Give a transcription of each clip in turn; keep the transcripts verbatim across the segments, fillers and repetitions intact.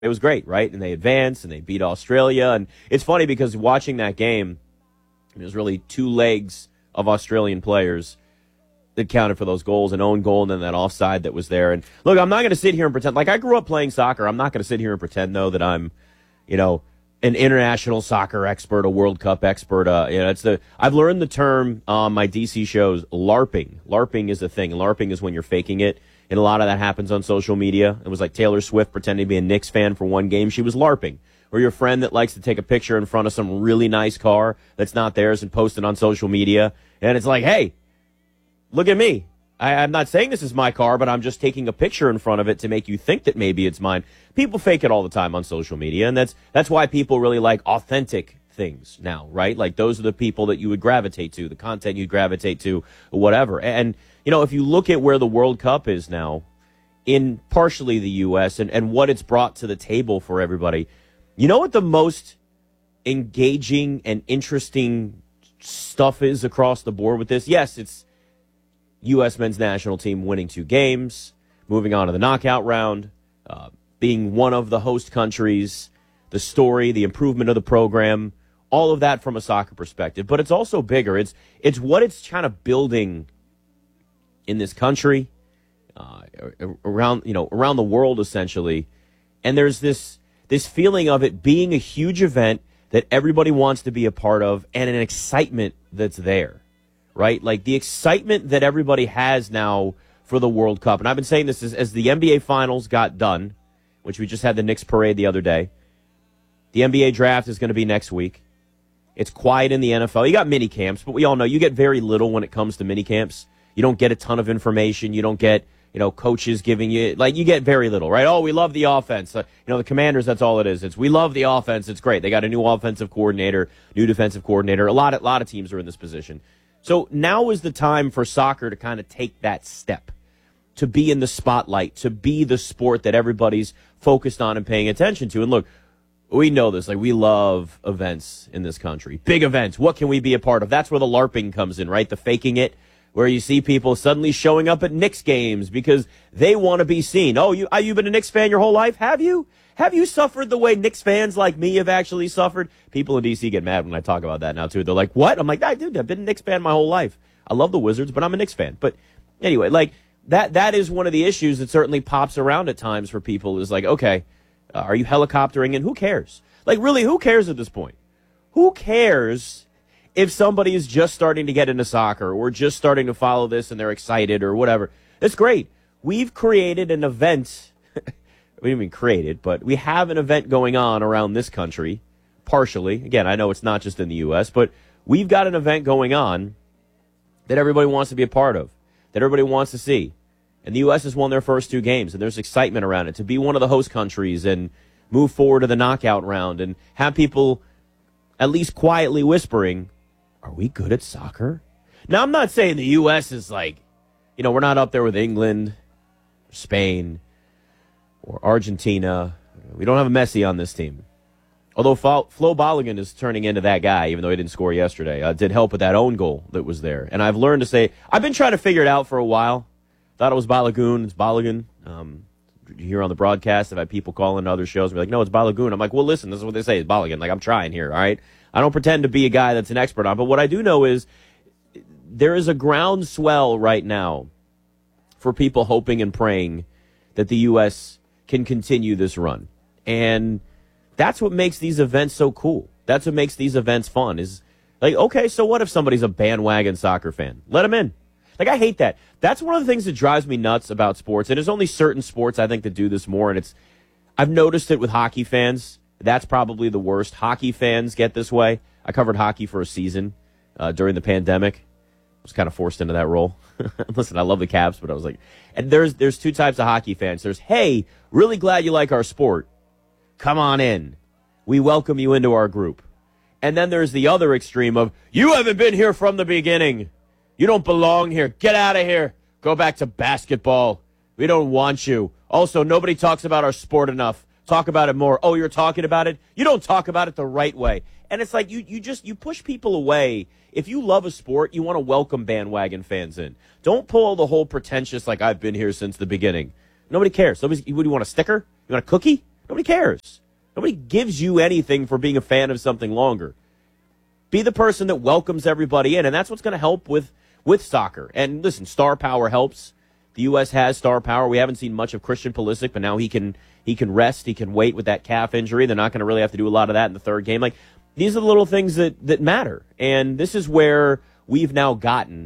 It was great, right? And they advanced, and they beat Australia. And it's funny because watching that game, it was really two legs of Australian players that counted for those goals, an own goal and then that offside that was there. And look, I'm not going to sit here and pretend. Like, I grew up playing soccer. I'm not going to sit here and pretend, though, that I'm, you know, an international soccer expert, a World Cup expert. Uh, you know, it's the I've learned the term on my D C shows, LARPing. LARPing is a thing. LARPing is when you're faking it. And a lot of that happens on social media. It was like Taylor Swift pretending to be a Knicks fan for one game. She was LARPing. Or your friend that likes to take a picture in front of some really nice car that's not theirs and post it on social media. And it's like, hey, look at me. I, I'm not saying this is my car, but I'm just taking a picture in front of it to make you think that maybe it's mine. People fake it all the time on social media, and that's that's why people really like authentic things now, right? Like, those are the people that you would gravitate to, the content you'd gravitate to, whatever. And, you know, if you look at where the World Cup is now, in partially the U S, and, and what it's brought to the table for everybody, you know what the most engaging and interesting stuff is across the board with this? Yes, it's U S men's national team winning two games, moving on to the knockout round, uh, being one of the host countries, the story, the improvement of the program, all of that from a soccer perspective. But it's also bigger. It's it's what it's kind of building in this country, uh, around you know around the world essentially. And there's this this feeling of it being a huge event that everybody wants to be a part of, and an excitement that's there, right? Like the excitement that everybody has now for the World Cup. And I've been saying this as, as the N B A Finals got done, which we just had the Knicks parade the other day. The N B A draft is going to be next week. It's quiet in the N F L. You got mini camps, but we all know you get very little when it comes to mini camps. You don't get a ton of information. You don't get, you know, coaches giving you, like, you get very little, right? Oh, we love the offense. Uh, you know, the Commanders, that's all it is. It's, we love the offense. It's great. They got a new offensive coordinator, new defensive coordinator. A lot of, lot of teams are in this position. So now is the time for soccer to kind of take that step, to be in the spotlight, to be the sport that everybody's focused on and paying attention to. And look, we know this. Like, we love events in this country. Big events. What can we be a part of? That's where the LARPing comes in, right? The faking it, where you see people suddenly showing up at Knicks games because they want to be seen. Oh, you, you've been a Knicks fan your whole life? Have you? Have you suffered the way Knicks fans like me have actually suffered? People in D C get mad when I talk about that now, too. They're like, what? I'm like, ah, dude, I've been a Knicks fan my whole life. I love the Wizards, but I'm a Knicks fan. But anyway, like, that that is one of the issues that certainly pops around at times for people, is like, okay, uh, are you helicoptering in? Who cares? Like, really, who cares at this point? Who cares if somebody is just starting to get into soccer or just starting to follow this and they're excited or whatever? It's great. We've created an event. We didn't even create it, but we have an event going on around this country, partially. Again, I know it's not just in the U S, but we've got an event going on that everybody wants to be a part of, that everybody wants to see. And the U S has won their first two games, and there's excitement around it to be one of the host countries and move forward to the knockout round and have people at least quietly whispering, are we good at soccer? Now, I'm not saying the U S is like, you know, we're not up there with England, or Spain, or Argentina. We don't have a Messi on this team. Although Flo, Flo Balogun is turning into that guy, even though he didn't score yesterday. Uh, did help with that own goal that was there. And I've learned to say, I've been trying to figure it out for a while. Thought it was Balogun. It's Balogun. Um, you hear on the broadcast, I've had people call into other shows and be like, no, it's Balogun. I'm like, well, listen, this is what they say. It's Balogun. Like, I'm trying here, all right? I don't pretend to be a guy that's an expert on, but what I do know is there is a groundswell right now for people hoping and praying that the U S can continue this run. And that's what makes these events so cool. That's what makes these events fun, is like, okay, so what if somebody's a bandwagon soccer fan? Let them in. Like, I hate that. That's one of the things that drives me nuts about sports. And there's only certain sports, I think, that do this more. And it's, I've noticed it with hockey fans. That's probably the worst. Hockey fans get this way. I covered hockey for a season uh, during the pandemic. I was kind of forced into that role. Listen, I love the Caps, but I was like, and there's there's two types of hockey fans. There's, hey, really glad you like our sport. Come on in. We welcome you into our group. And then there's the other extreme of, you haven't been here from the beginning. You don't belong here. Get out of here. Go back to basketball. We don't want you. Also, nobody talks about our sport enough. Talk about it more. Oh, you're talking about it? You don't talk about it the right way. And it's like you you just you push people away. If you love a sport, you want to welcome bandwagon fans in. Don't pull the whole pretentious, like, I've been here since the beginning. Nobody cares. Nobody's, what do you want, a sticker? You want a cookie? Nobody cares. Nobody gives you anything for being a fan of something longer. Be the person that welcomes everybody in, and that's what's going to help with, with soccer. And listen, star power helps. The U S has star power. We haven't seen much of Christian Pulisic, but now he can he can rest. He can wait with that calf injury. They're not going to really have to do a lot of that in the third game. Like, these are the little things that, that matter. And this is where we've now gotten,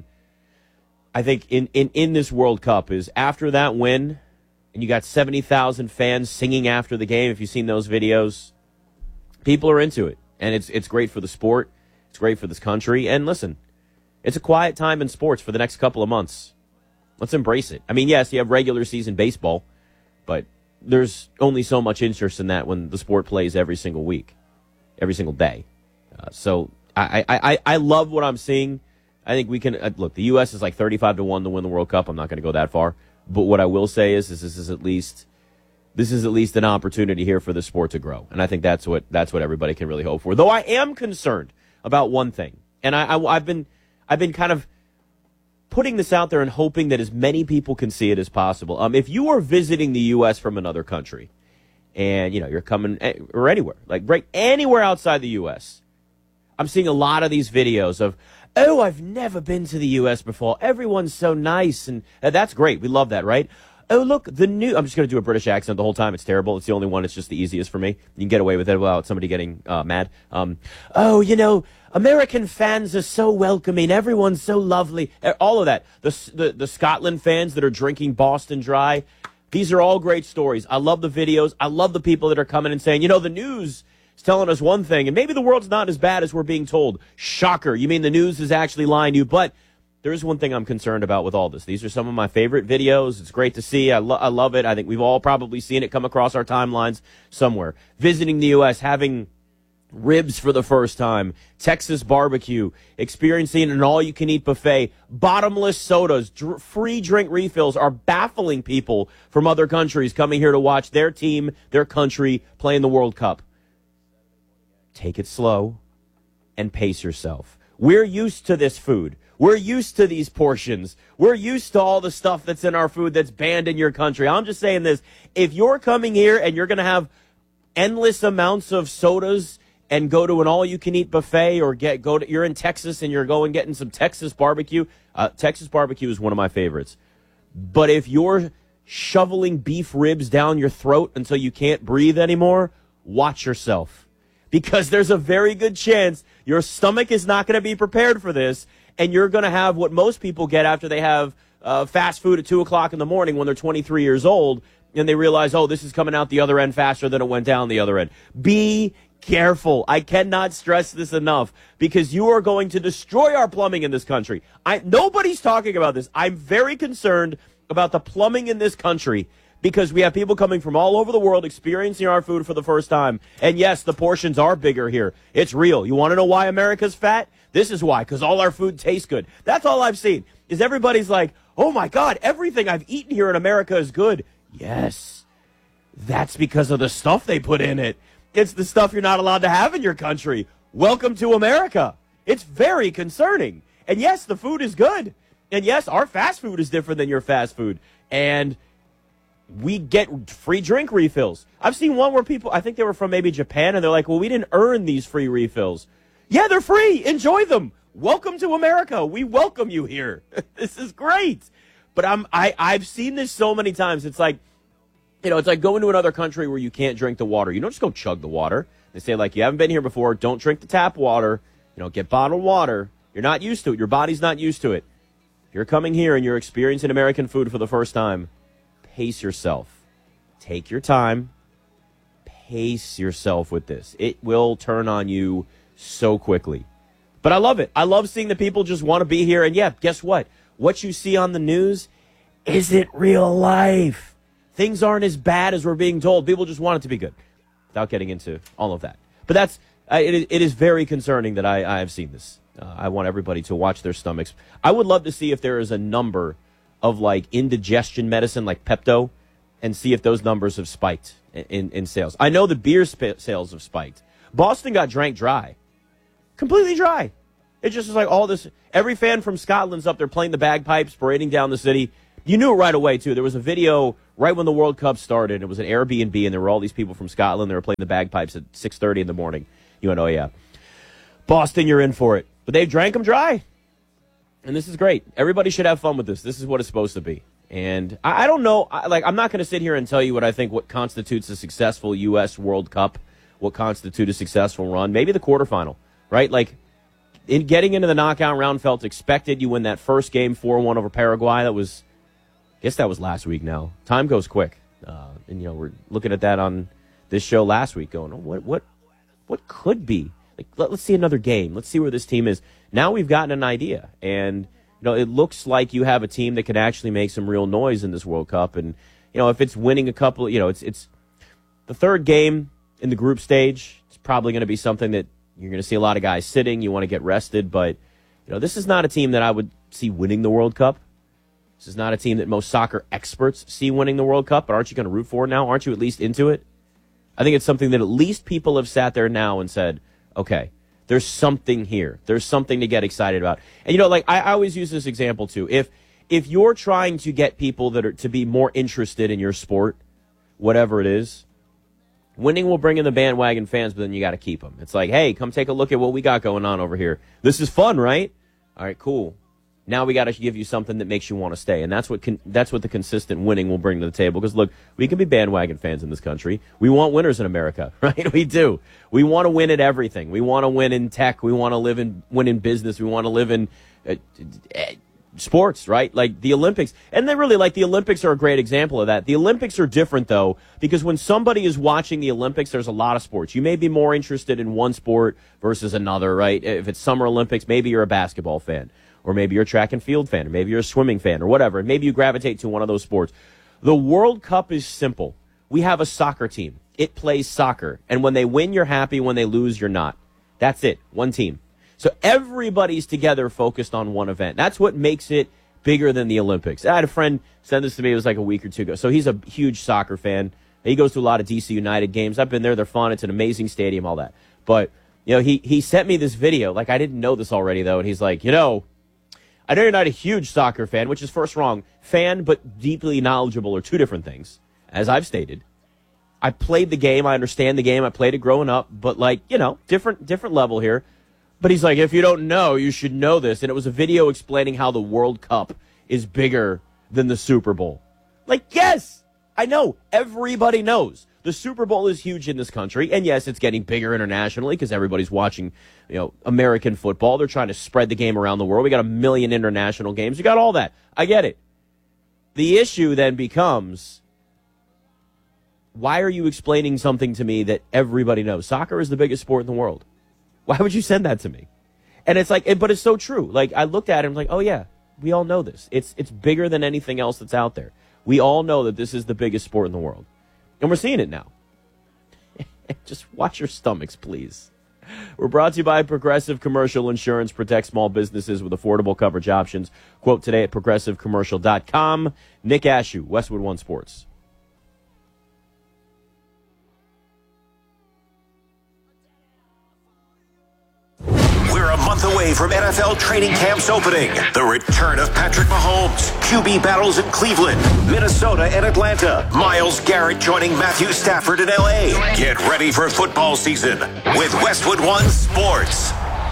I think, in, in, in this World Cup, is after that win, and you got seventy thousand fans singing after the game. If you've seen those videos, people are into it. And it's it's great for the sport. It's great for this country. And listen, it's a quiet time in sports for the next couple of months. Let's embrace it. I mean, yes, you have regular season baseball, but there's only so much interest in that when the sport plays every single week, every single day. Uh, so I, I, I, I love what I'm seeing. I think we can uh, look. The U S is like thirty-five to one to win the World Cup. I'm not going to go that far, but what I will say is, is this is at least this is at least an opportunity here for the sport to grow, and I think that's what that's what everybody can really hope for. Though I am concerned about one thing, and I, I I've been I've been kind of putting this out there and hoping that as many people can see it as possible. Um, if you are visiting the U S from another country, and you know you're coming or anywhere, like right anywhere outside the U S, I'm seeing a lot of these videos of, oh, I've never been to the U S before. Everyone's so nice, and uh, that's great. We love that, right? Oh, look, the new... I'm just going to do a British accent the whole time. It's terrible. It's the only one. It's just the easiest for me. You can get away with it without somebody getting uh, mad. Um, oh, you know, American fans are so welcoming. Everyone's so lovely. All of that. The, the, the Scotland fans that are drinking Boston Dry. These are all great stories. I love the videos. I love the people that are coming and saying, you know, the news is telling us one thing, and maybe the world's not as bad as we're being told. Shocker. You mean the news is actually lying to you? But there is one thing I'm concerned about with all this. These are some of my favorite videos. It's great to see. I, lo- I love it. I think we've all probably seen it come across our timelines somewhere. Visiting the U S, having ribs for the first time, Texas barbecue, experiencing an all-you-can-eat buffet, bottomless sodas, dr- free drink refills are baffling people from other countries coming here to watch their team, their country, play in the World Cup. Take it slow and pace yourself. We're used to this food. We're used to these portions. We're used to all the stuff that's in our food that's banned in your country. I'm just saying this. If you're coming here and you're going to have endless amounts of sodas and go to an all-you-can-eat buffet, or get go to you're in Texas and you're going getting some Texas barbecue. Uh, Texas barbecue is one of my favorites. But if you're shoveling beef ribs down your throat until you can't breathe anymore, watch yourself. Because there's a very good chance your stomach is not going to be prepared for this, and you're going to have what most people get after they have uh, fast food at two o'clock in the morning when they're twenty-three years old, and they realize, oh, this is coming out the other end faster than it went down the other end. Be careful. I cannot stress this enough, because you are going to destroy our plumbing in this country. I, nobody's talking about this. I'm very concerned about the plumbing in this country, because we have people coming from all over the world experiencing our food for the first time. And yes, the portions are bigger here. It's real. You want to know why America's fat? This is why, because all our food tastes good. That's all I've seen, is everybody's like, oh my God, everything I've eaten here in America is good. Yes, that's because of the stuff they put in it. It's the stuff you're not allowed to have in your country. Welcome to America. It's very concerning. And yes, the food is good. And yes, our fast food is different than your fast food. And we get free drink refills. I've seen one where people, I think they were from maybe Japan, and they're like, well, we didn't earn these free refills. Yeah, they're free. Enjoy them. Welcome to America. We welcome you here. This is great. But I'm, I, I've seen this so many times. It's like, you know, it's like going to another country where you can't drink the water. You don't just go chug the water. They say, like, you haven't been here before. Don't drink the tap water. You know, get bottled water. You're not used to it. Your body's not used to it. If you're coming here and you're experiencing American food for the first time, pace yourself. Take your time. Pace yourself with this. It will turn on you so quickly. But I love it. I love seeing the people just want to be here. And yeah, guess what? What you see on the news isn't real life. Things aren't as bad as we're being told. People just want it to be good, without getting into all of that. But that's uh, it, it is very concerning that I, I have seen this. Uh, I want everybody to watch their stomachs. I would love to see if there is a number of like indigestion medicine like Pepto, and see if those numbers have spiked in, in, in sales. I know the beer sp- sales have spiked. Boston got drank dry. Completely dry. It just is like all this. Every fan from Scotland's up there playing the bagpipes, parading down the city. You knew it right away, too. There was a video right when the World Cup started. It was an Airbnb, and there were all these people from Scotland. They were playing the bagpipes at six thirty in the morning. You went, oh, yeah. Boston, you're in for it. But they drank them dry. And this is great. Everybody should have fun with this. This is what it's supposed to be. And I, I don't know. I, like, I'm not going to sit here and tell you what I think what constitutes a successful U S World Cup, what constitutes a successful run. Maybe the quarterfinal, right? Like, in getting into the knockout round felt expected. You win that first game four one over Paraguay. That was, I guess that was last week now. Time goes quick. Uh, and, you know, we're looking at that on this show last week going, oh, what, what, what could be? Like, let, let's see another game. Let's see where this team is. Now we've gotten an idea. And, you know, it looks like you have a team that can actually make some real noise in this World Cup. And, you know, if it's winning a couple, you know, it's it's the third game in the group stage. It's probably going to be something that you're going to see a lot of guys sitting. You want to get rested. But, you know, this is not a team that I would see winning the World Cup. This is not a team that most soccer experts see winning the World Cup. But aren't you going to root for it now? Aren't you at least into it? I think it's something that at least people have sat there now and said, okay, there's something here. There's something to get excited about. And, you know, like, I, I always use this example, too. If if you're trying to get people that are to be more interested in your sport, whatever it is, winning will bring in the bandwagon fans, but then you got to keep them. It's like, hey, come take a look at what we got going on over here. This is fun, right? All right, cool. Now we got to give you something that makes you want to stay. And that's what con- that's what the consistent winning will bring to the table. Because, look, we can be bandwagon fans in this country. We want winners in America, right? We do. We want to win at everything. We want to win in tech. We want to live in win in business. We want to live in uh, uh, sports, right? Like the Olympics. And then really, like, the Olympics are a great example of that. The Olympics are different, though, because when somebody is watching the Olympics, there's a lot of sports. You may be more interested in one sport versus another, right? If it's Summer Olympics, maybe you're a basketball fan. Or maybe you're a track and field fan, or maybe you're a swimming fan, or whatever. And maybe you gravitate to one of those sports. The World Cup is simple. We have a soccer team. It plays soccer. And when they win, you're happy. When they lose, you're not. That's it. One team. So everybody's together focused on one event. That's what makes it bigger than the Olympics. I had a friend send this to me. It was like a week or two ago. So he's a huge soccer fan. He goes to a lot of D C United games. I've been there. They're fun. It's an amazing stadium, all that. But, you know, he, he sent me this video. Like, I didn't know this already, though. And he's like, you know, I know you're not a huge soccer fan, which is first wrong. Fan but deeply knowledgeable are two different things, as I've stated. I played the game. I understand the game. I played it growing up. But, like, you know, different different level here. But he's like, if you don't know, you should know this. And it was a video explaining how the World Cup is bigger than the Super Bowl. Like, yes, I know. Everybody knows. The Super Bowl is huge in this country, and yes, it's getting bigger internationally because everybody's watching, you know, American football. They're trying to spread the game around the world. We got a million international games. You got all that. I get it. The issue then becomes, why are you explaining something to me that everybody knows? Soccer is the biggest sport in the world. Why would you send that to me? And it's like, but it's so true. Like, I looked at it and I'm like, oh yeah, we all know this. It's it's bigger than anything else that's out there. We all know that this is the biggest sport in the world. And we're seeing it now. Just watch your stomachs, please. We're brought to you by Progressive Commercial Insurance. Protect small businesses with affordable coverage options. Quote today at progressive commercial dot com. Nick Ashew, Westwood One Sports. We're a month away from N F L training camps opening. The return of Patrick Mahomes, Q B battles in Cleveland, Minnesota, and Atlanta. Myles Garrett joining Matthew Stafford in L A. Get ready for football season with Westwood One Sports.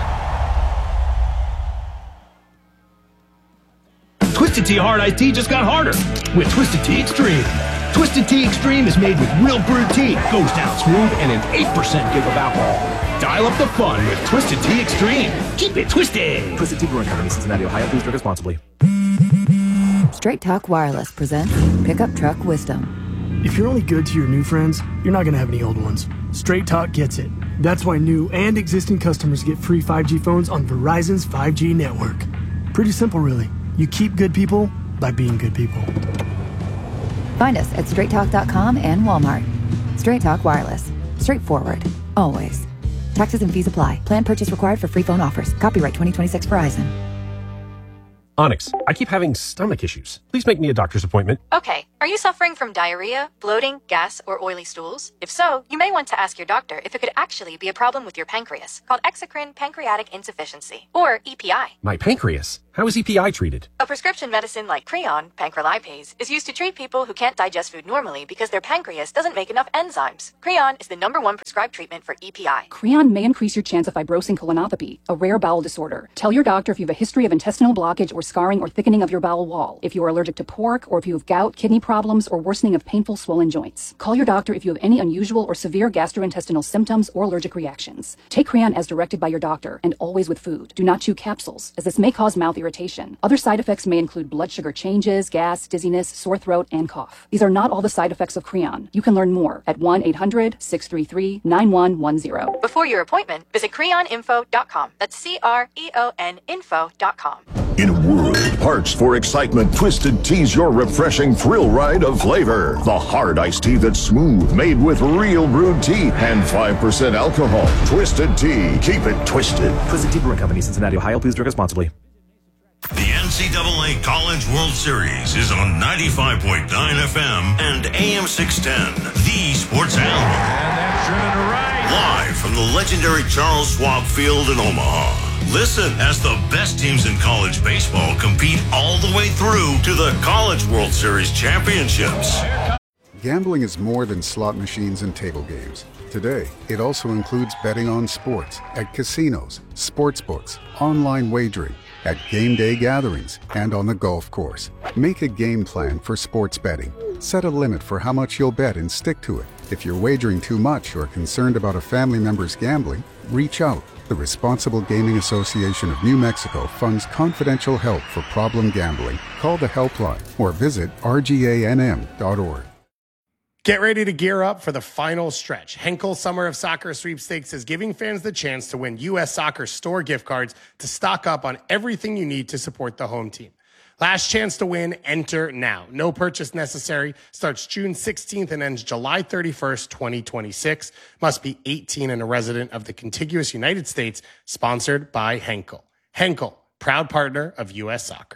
Twisted Tea Hard Iced Tea just got harder with Twisted Tea Extreme. Twisted Tea Extreme is made with real brewed tea, goes down smooth, and an eight percent give of alcohol. Dial up the fun with Twisted Tea Extreme. Keep it twisted. Twisted Tea Brewing Company, Cincinnati, Ohio. Please drink responsibly. Straight Talk Wireless presents Pickup Truck Wisdom. If you're only good to your new friends, you're not going to have any old ones. Straight Talk gets it. That's why new and existing customers get free five G phones on Verizon's five G network. Pretty simple, really. You keep good people by being good people. Find us at straight talk dot com and Walmart. Straight Talk Wireless. Straightforward. Always. Taxes and fees apply. Plan purchase required for free phone offers. Copyright twenty twenty-six Verizon. Onyx, I keep having stomach issues. Please make me a doctor's appointment. Okay. Are you suffering from diarrhea, bloating, gas, or oily stools? If so, you may want to ask your doctor if it could actually be a problem with your pancreas, called exocrine pancreatic insufficiency, or E P I. My pancreas? How is E P I treated? A prescription medicine like Creon, pancrelipase, is used to treat people who can't digest food normally because their pancreas doesn't make enough enzymes. Creon is the number one prescribed treatment for E P I. Creon may increase your chance of fibrosing colonopathy, a rare bowel disorder. Tell your doctor if you have a history of intestinal blockage or scarring or thickening of your bowel wall, if you are allergic to pork, or if you have gout, kidney problems, or worsening of painful swollen joints. Call your doctor if you have any unusual or severe gastrointestinal symptoms or allergic reactions. Take Creon as directed by your doctor, and always with food. Do not chew capsules, as this may cause mouth irritation. Other side effects may include blood sugar changes, gas, dizziness, sore throat, and cough. These are not all the side effects of Creon. You can learn more at one eight hundred, six three three, nine one one zero. Before your appointment, visit creon info dot com. That's C R E O N info dot com. In a world parched for excitement, Twisted Tea's your refreshing thrill ride of flavor. The hard iced tea that's smooth, made with real brewed tea and five percent alcohol. Twisted Tea. Keep it twisted. Twisted Tea Brewing Company, Cincinnati, Ohio. Please drink responsibly. The N C double A College World Series is on ninety-five point nine F M and A M six ten, the sports animal. And that's driven to right. Live from the legendary Charles Schwab Field in Omaha. Listen as the best teams in college baseball compete all the way through to the College World Series championships. Gambling is more than slot machines and table games. Today, it also includes betting on sports at casinos, sports books, online wagering, at game day gatherings, and on the golf course. Make a game plan for sports betting. Set a limit for how much you'll bet and stick to it. If you're wagering too much or concerned about a family member's gambling, reach out. The Responsible Gaming Association of New Mexico funds confidential help for problem gambling. Call the helpline or visit R G A N M dot org. Get ready to gear up for the final stretch. Henkel Summer of Soccer Sweepstakes is giving fans the chance to win U S Soccer store gift cards to stock up on everything you need to support the home team. Last chance to win, enter now. No purchase necessary. Starts June sixteenth and ends July thirty-first, twenty twenty-six. Must be eighteen and a resident of the contiguous United States. Sponsored by Henkel. Henkel, proud partner of U S Soccer.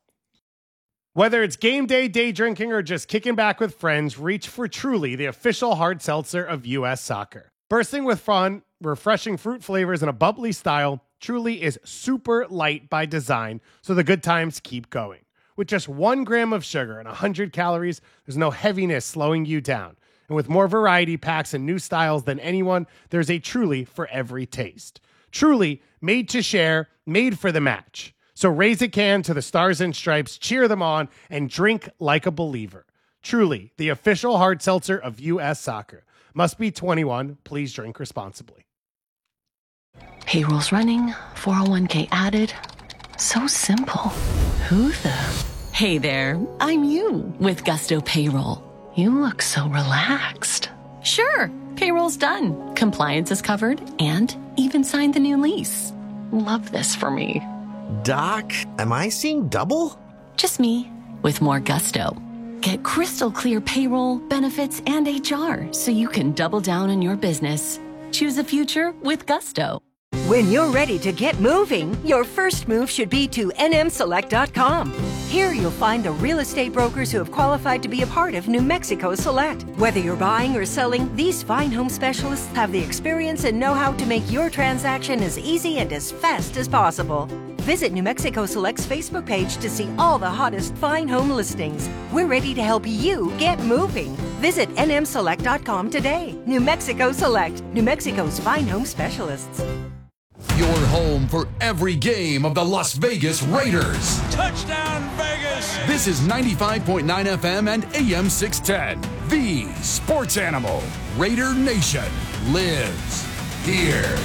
Whether it's game day, day drinking, or just kicking back with friends, reach for Truly, the official hard seltzer of U S Soccer. Bursting with fun, refreshing fruit flavors, and a bubbly style, Truly is super light by design, so the good times keep going. With just one gram of sugar and one hundred calories, there's no heaviness slowing you down. And with more variety packs and new styles than anyone, there's a Truly for every taste. Truly, made to share, made for the match. So raise a can to the Stars and Stripes, cheer them on, and drink like a believer. Truly, the official hard seltzer of U S Soccer. Must be twenty-one. Please drink responsibly. Payroll's running, four oh one k added. So simple. Who the? Hey there, I'm you with Gusto Payroll. You look so relaxed. Sure, payroll's done. Compliance is covered and even signed the new lease. Love this for me. Doc, am I seeing double? Just me, with more gusto. Get crystal clear payroll, benefits, and H R so you can double down on your business. Choose a future with gusto. When you're ready to get moving, your first move should be to N M Select dot com. Here you'll find the real estate brokers who have qualified to be a part of New Mexico Select. Whether you're buying or selling, these fine home specialists have the experience and know-how to make your transaction as easy and as fast as possible. Visit New Mexico Select's Facebook page to see all the hottest fine home listings. We're ready to help you get moving. Visit N M Select dot com today. New Mexico Select, New Mexico's fine home specialists. Your home for every game of the Las Vegas Raiders. Touchdown, Vegas! This is ninety-five point nine F M and A M six ten. The Sports Animal. Raider Nation lives here.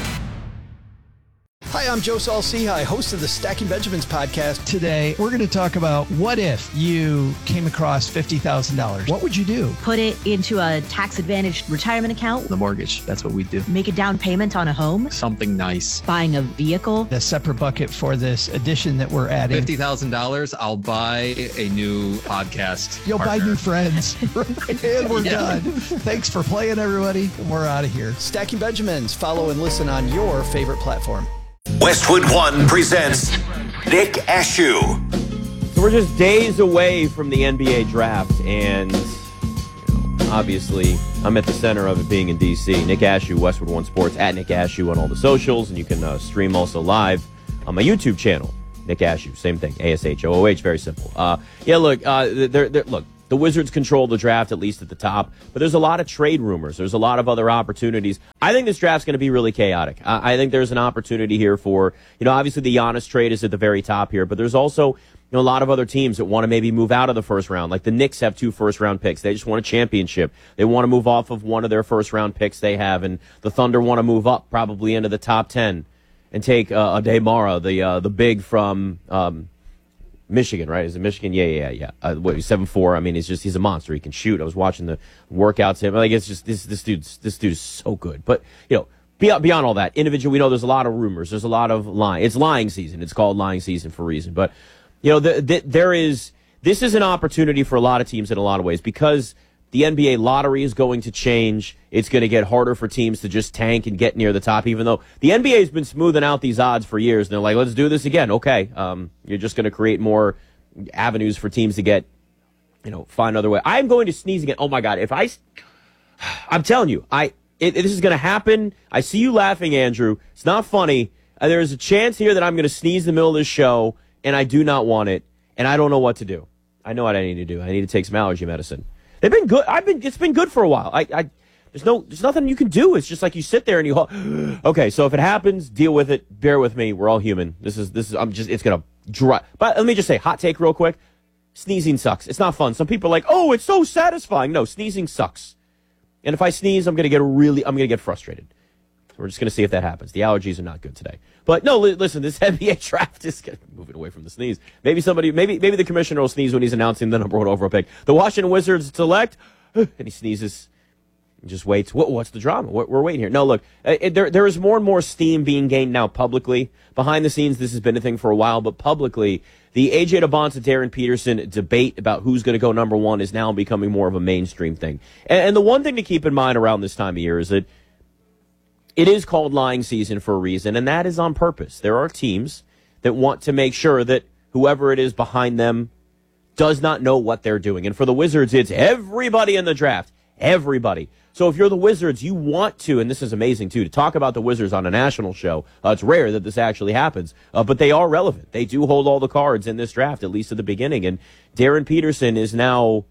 Hi, I'm Joe Saul-Sehy, host of the Stacking Benjamins podcast. Today, we're going to talk about what if you came across fifty thousand dollars. What would you do? Put it into a tax-advantaged retirement account. The mortgage, that's what we do. Make a down payment on a home. Something nice. Buying a vehicle. A separate bucket for this addition that we're adding. fifty thousand dollars, I'll buy a new podcast You'll partner. buy new friends. And we're yeah. done. Thanks for playing, everybody. We're out of here. Stacking Benjamins. Follow and listen on your favorite platform. Westwood One presents Nick Ashew. The we're just days away from the N B A draft, and you know, obviously I'm at the center of it being in D C. Nick Ashew, Westwood One Sports, at Nick Ashew on all the socials, and you can uh, stream also live on my YouTube channel, Nick Ashew. Same thing, A S H O O H, very simple. Uh, yeah, look, uh, they're, they're, look, the Wizards control the draft, at least at the top, but there's a lot of trade rumors. There's a lot of other opportunities. I think this draft's going to be really chaotic. Uh, I think there's an opportunity here for, you know, obviously the Giannis trade is at the very top here, but there's also, you know, a lot of other teams that want to maybe move out of the first round. Like the Knicks have two first-round picks. They just want a championship. They want to move off of one of their first-round picks they have, and the Thunder want to move up probably into the top ten and take uh, Ademara, the uh, the big from um, Michigan, right? Is it Michigan? Yeah, yeah, yeah. Uh, what, he's seven foot four. I mean, he's just he's a monster. He can shoot. I was watching the workouts. Him, like it's just this this dude's this dude's so good. But you know, beyond beyond all that, individual, we know there's a lot of rumors. There's a lot of lying. It's lying season. It's called lying season for a reason. But you know, the, the, there is this is an opportunity for a lot of teams in a lot of ways because the N B A lottery is going to change. It's going to get harder for teams to just tank and get near the top, even though the N B A has been smoothing out these odds for years. And they're like, let's do this again. Okay. Um, you're just going to create more avenues for teams to get, you know, find another way. I'm going to sneeze again. Oh, my God. If I, I'm telling you, I it, this is going to happen. I see you laughing, Andrew. It's not funny. Uh, there's a chance here that I'm going to sneeze in the middle of this show, and I do not want it, and I don't know what to do. I know what I need to do. I need to take some allergy medicine. They've been good. I've been. It's been good for a while. I, I. There's no. There's nothing you can do. It's just like you sit there and you. Okay, so if it happens, deal with it. Bear with me. We're all human. This is. This is. I'm just. It's gonna dry. But let me just say, hot take, real quick. Sneezing sucks. It's not fun. Some people are like, oh, it's so satisfying. No, sneezing sucks. And if I sneeze, I'm gonna get a really. I'm gonna get frustrated. So we're just gonna see if that happens. The allergies are not good today. But no, li- listen. This N B A draft is moving away from the sneeze. Maybe somebody. Maybe maybe the commissioner will sneeze when he's announcing the number one overall pick. The Washington Wizards select. And he sneezes and just waits. What, what's the drama? We're, we're waiting here. No, look, it, there there is more and more steam being gained now publicly. Behind the scenes, this has been a thing for a while, but publicly, the A J DeBonta, Darren Peterson debate about who's going to go number one is now becoming more of a mainstream thing. And, and the one thing to keep in mind around this time of year is that it is called lying season for a reason, and that is on purpose. There are teams that want to make sure that whoever it is behind them does not know what they're doing. And for the Wizards, it's everybody in the draft. Everybody. So if you're the Wizards, you want to, and this is amazing too, to talk about the Wizards on a national show. Uh, it's rare that this actually happens, uh, but they are relevant. They do hold all the cards in this draft, at least at the beginning. And Darren Peterson is now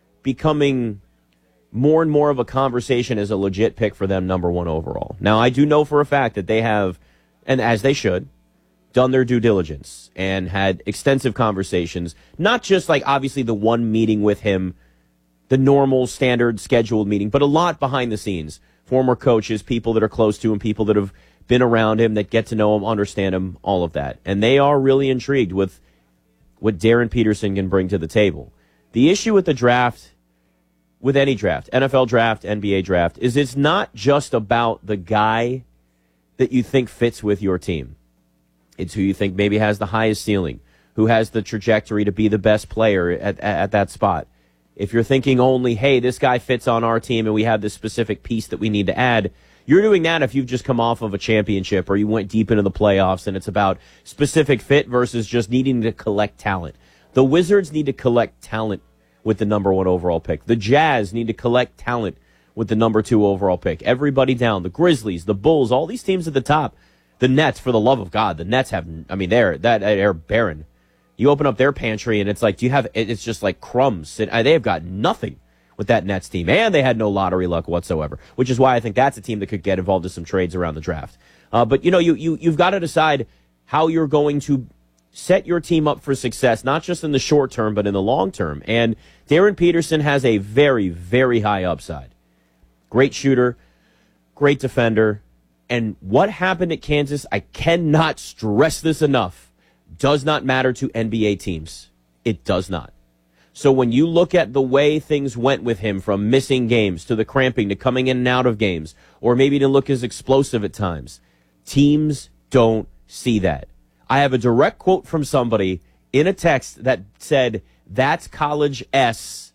becoming more and more of a conversation as a legit pick for them, number one overall. Now, I do know for a fact that they have, and as they should, done their due diligence and had extensive conversations, not just like obviously the one meeting with him, the normal standard scheduled meeting, but a lot behind the scenes. Former coaches, people that are close to him, people that have been around him, that get to know him, understand him, all of that. And they are really intrigued with what Darren Peterson can bring to the table. The issue with the draft, with any draft, N F L draft, N B A draft, is it's not just about the guy that you think fits with your team. It's who you think maybe has the highest ceiling, who has the trajectory to be the best player at, at, at that spot. If you're thinking only, hey, this guy fits on our team and we have this specific piece that we need to add, you're doing that if you've just come off of a championship or you went deep into the playoffs and it's about specific fit versus just needing to collect talent. The Wizards need to collect talent with the number one overall pick. The Jazz need to collect talent with the number two overall pick. Everybody down. The Grizzlies, the Bulls, all these teams at the top. The Nets, for the love of God, the Nets have, I mean, they're, that, they're barren. You open up their pantry and it's like, do you have, it's just like crumbs. They have got nothing with that Nets team. And they had no lottery luck whatsoever, which is why I think that's a team that could get involved in some trades around the draft. Uh, but, you know, you, you, you've got to decide how you're going to set your team up for success, not just in the short term, but in the long term. And Darren Peterson has a very, very high upside. Great shooter, great defender. And what happened at Kansas, I cannot stress this enough, does not matter to N B A teams. It does not. So when you look at the way things went with him, from missing games to the cramping to coming in and out of games, or maybe to look as explosive at times, teams don't see that. I have a direct quote from somebody in a text that said, that's college S.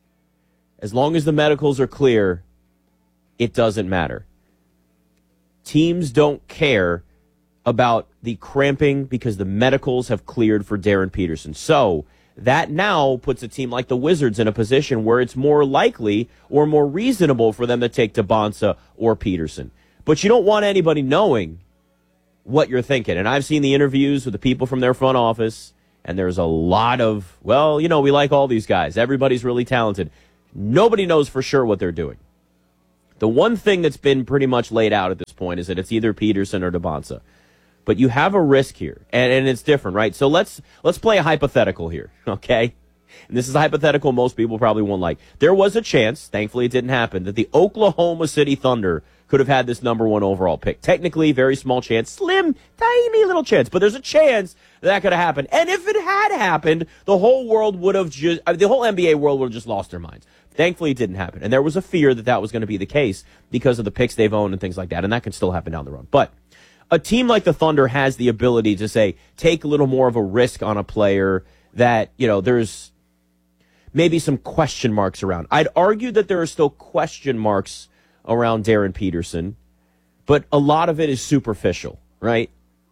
As long as the medicals are clear, it doesn't matter. Teams don't care about the cramping because the medicals have cleared for Darren Peterson. So that now puts a team like the Wizards in a position where it's more likely or more reasonable for them to take Dybantsa or Peterson. But you don't want anybody knowing what you're thinking. And I've seen the interviews with the people from their front office, and there's a lot of, well, you know, we like all these guys. Everybody's really talented. Nobody knows for sure what they're doing. The one thing that's been pretty much laid out at this point is that it's either Peterson or Dybantsa. But you have a risk here, and, and it's different, right? So let's let's play a hypothetical here, okay? And this is a hypothetical most people probably won't like. There was a chance, thankfully it didn't happen, that the Oklahoma City Thunder could have had this number one overall pick. Technically, very small chance, slim, tiny little chance, but there's a chance that, that could have happened. And if it had happened, the whole world would have just, I mean, the whole N B A world would have just lost their minds. Thankfully, it didn't happen. And there was a fear that that was going to be the case because of the picks they've owned and things like that. And that can still happen down the road. But a team like the Thunder has the ability to, say, take a little more of a risk on a player that, you know, there's maybe some question marks around. I'd argue that there are still question marks around Darren Peterson, but a lot of it is superficial, right?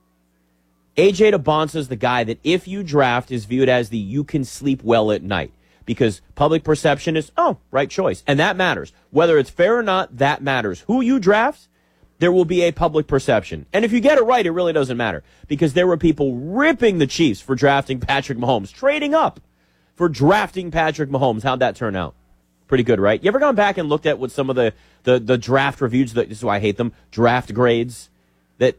A J Dybantsa is the guy that if you draft is viewed as the you can sleep well at night. Because public perception is, oh, right choice. And that matters. Whether it's fair or not, that matters. Who you draft, there will be a public perception. And if you get it right, it really doesn't matter. Because there were people ripping the Chiefs for drafting Patrick Mahomes, trading up for drafting Patrick Mahomes. How'd that turn out? Pretty good, right? You ever gone back and looked at what some of the, the, the draft reviews, this is why I hate them, draft grades that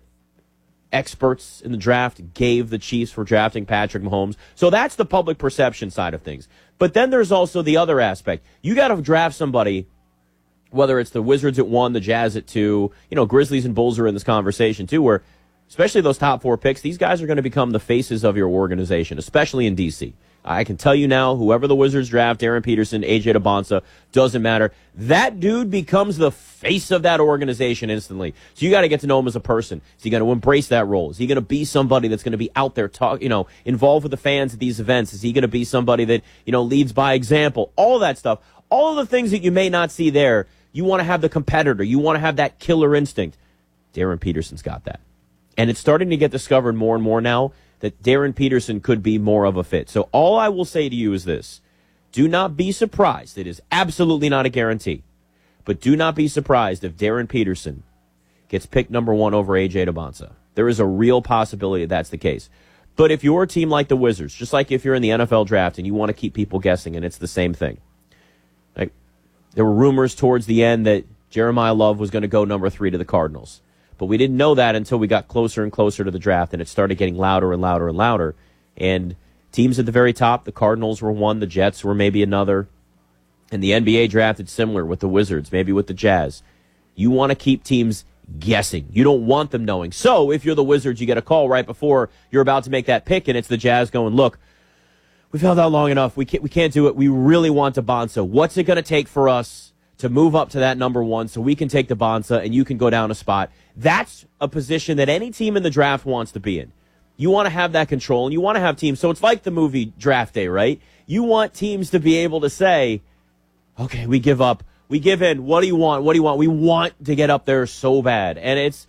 experts in the draft gave the Chiefs for drafting Patrick Mahomes? So that's the public perception side of things. But then there's also the other aspect. You got to draft somebody, whether it's the Wizards at one, the Jazz at two, you know, Grizzlies and Bulls are in this conversation too, where especially those top four picks, these guys are going to become the faces of your organization, especially in D C. I can tell you now, whoever the Wizards draft, Darren Peterson, A J Dybantsa, doesn't matter. That dude becomes the face of that organization instantly. So you got to get to know him as a person. Is he going to embrace that role? Is he going to be somebody that's going to be out there, talk, you know, involved with the fans at these events? Is he going to be somebody that, you know, leads by example? All of that stuff. All of the things that you may not see there, you want to have the competitor. You want to have that killer instinct. Darren Peterson's got that. And it's starting to get discovered more and more now that Darren Peterson could be more of a fit. So all I will say to you is this. Do not be surprised. It is absolutely not a guarantee. But do not be surprised if Darren Peterson gets picked number one over A J Dybantsa. There is a real possibility that that's the case. But if you're a team like the Wizards, just like if you're in the N F L draft and you want to keep people guessing, and it's the same thing. Like, there were rumors towards the end that Jeremiah Love was going to go number three to the Cardinals. But we didn't know that until we got closer and closer to the draft, and it started getting louder and louder and louder. And teams at the very top, the Cardinals were one, the Jets were maybe another. And the N B A drafted similar with the Wizards, maybe with the Jazz. You want to keep teams guessing. You don't want them knowing. So if you're the Wizards, you get a call right before you're about to make that pick, and it's the Jazz going, look, we've held out long enough. We can't, we can't do it. We really want Dybantsa. What's it going to take for us to move up to that number one so we can take Dybantsa and you can go down a spot? That's a position that any team in the draft wants to be in. You want to have that control, and you want to have teams. So it's like the movie Draft Day, right? You want teams to be able to say, okay, we give up. We give in. What do you want? What do you want? We want to get up there so bad. And it's,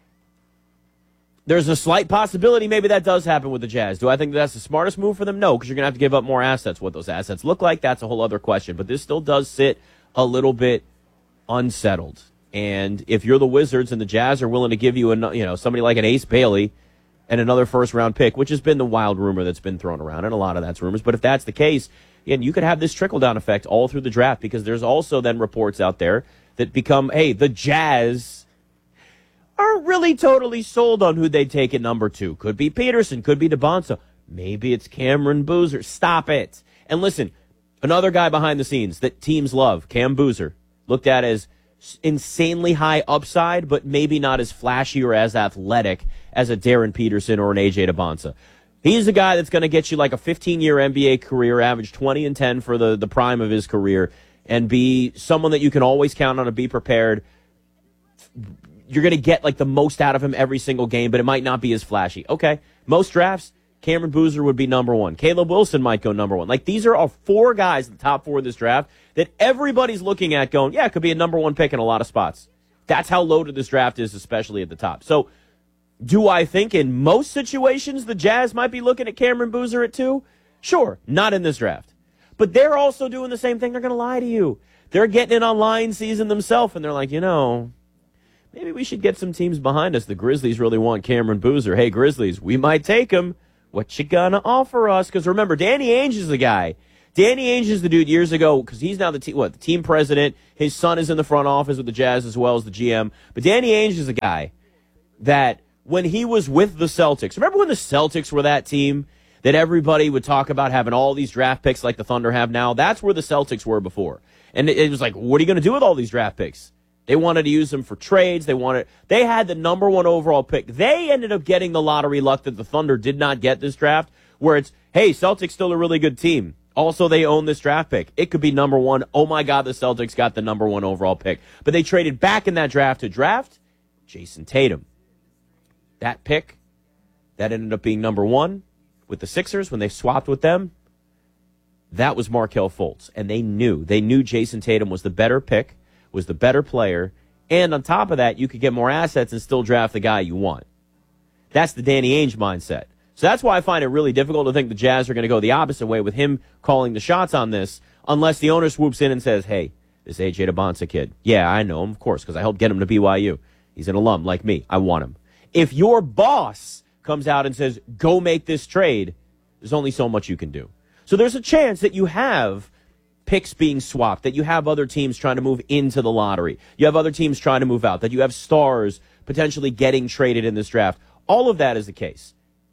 there's a slight possibility maybe that does happen with the Jazz. Do I think that's the smartest move for them? No, because you're going to have to give up more assets. What those assets look like, that's a whole other question. But this still does sit a little bit unsettled. And if you're the Wizards and the Jazz are willing to give you, a, you know, somebody like an Ace Bailey and another first-round pick, which has been the wild rumor that's been thrown around, and a lot of that's rumors, but if that's the case, and you could have this trickle-down effect all through the draft, because there's also then reports out there that become, hey, the Jazz aren't really totally sold on who they take at number two. Could be Peterson, could be Dybantsa. Maybe it's Cameron Boozer. Stop it. And listen, another guy behind the scenes that teams love, Cam Boozer, looked at as insanely high upside, but maybe not as flashy or as athletic as a Darren Peterson or an A J Dybantsa. He's a guy that's going to get you like a fifteen-year N B A career, average twenty and ten for the, the prime of his career, and be someone that you can always count on to be prepared. You're going to get like the most out of him every single game, but it might not be as flashy. Okay, most drafts, Cameron Boozer would be number one. Caleb Wilson might go number one. Like, these are all four guys in the top four of this draft that everybody's looking at going, yeah, it could be a number one pick in a lot of spots. That's how loaded this draft is, especially at the top. So, do I think in most situations the Jazz might be looking at Cameron Boozer at two? Sure, not in this draft. But they're also doing the same thing. They're going to lie to you. They're getting in on line season themselves, and they're like, you know, maybe we should get some teams behind us. The Grizzlies really want Cameron Boozer. Hey, Grizzlies, we might take him. What you gonna offer us? Because remember, Danny Ainge is the guy. Danny Ainge is the dude years ago, because he's now the team, what, the team president. His son is in the front office with the Jazz as well as the G M. But Danny Ainge is the guy that when he was with the Celtics, remember when the Celtics were that team that everybody would talk about having all these draft picks like the Thunder have now? That's where the Celtics were before. And it, it was like, what are you going to do with all these draft picks? They wanted to use them for trades. They wanted. They had the number one overall pick. They ended up getting the lottery luck that the Thunder did not get this draft, where it's, hey, Celtics still a really good team. Also, they own this draft pick. It could be number one. Oh, my God, the Celtics got the number one overall pick. But they traded back in that draft to draft Jason Tatum. That pick, that ended up being number one with the Sixers when they swapped with them. That was Markelle Fultz. And they knew. They knew Jason Tatum was the better pick, was the better player. And on top of that, you could get more assets and still draft the guy you want. That's the Danny Ainge mindset. So that's why I find it really difficult to think the Jazz are going to go the opposite way with him calling the shots on this, unless the owner swoops in and says, hey, this A J Debonsa kid, yeah, I know him, of course, because I helped get him to B Y U. He's an alum like me. I want him. If your boss comes out and says, go make this trade, there's only so much you can do. So there's a chance that you have picks being swapped, that you have other teams trying to move into the lottery. You have other teams trying to move out, that you have stars potentially getting traded in this draft. All of that is the case.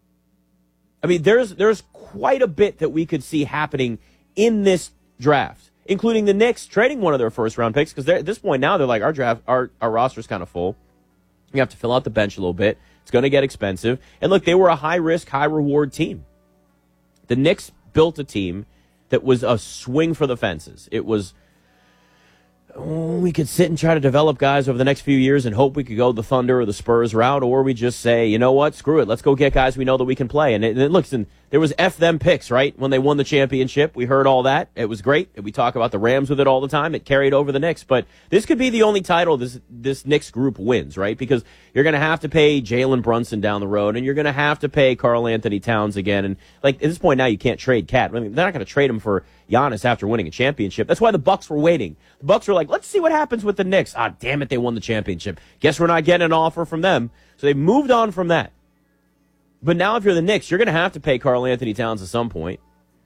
I mean, there's there's quite a bit that we could see happening in this draft, including the Knicks trading one of their first-round picks, because at this point now they're like, our draft, our, our roster's kind of full. You have to fill out the bench a little bit. It's going to get expensive. And look, they were a high-risk, high-reward team. The Knicks built a team that was a swing for the fences. It was, oh, we could sit and try to develop guys over the next few years and hope we could go the Thunder or the Spurs route, or we just say, you know what, screw it, let's go get guys we know that we can play. And it, and it looks, and there was F them picks, right? When they won the championship, we heard all that. It was great. We talk about the Rams with it all the time. It carried over the Knicks. But this could be the only title this this Knicks group wins, right? Because you're going to have to pay Jalen Brunson down the road, and you're going to have to pay Karl Anthony Towns again. And like at this point now, you can't trade Cat. I mean, they're not going to trade him for Giannis after winning a championship. That's why the Bucks were waiting. The Bucks were like, let's see what happens with the Knicks. Ah, damn it, they won the championship. Guess we're not getting an offer from them. So they moved on from that. But now if you're the Knicks, you're going to have to pay Karl Anthony Towns at some point.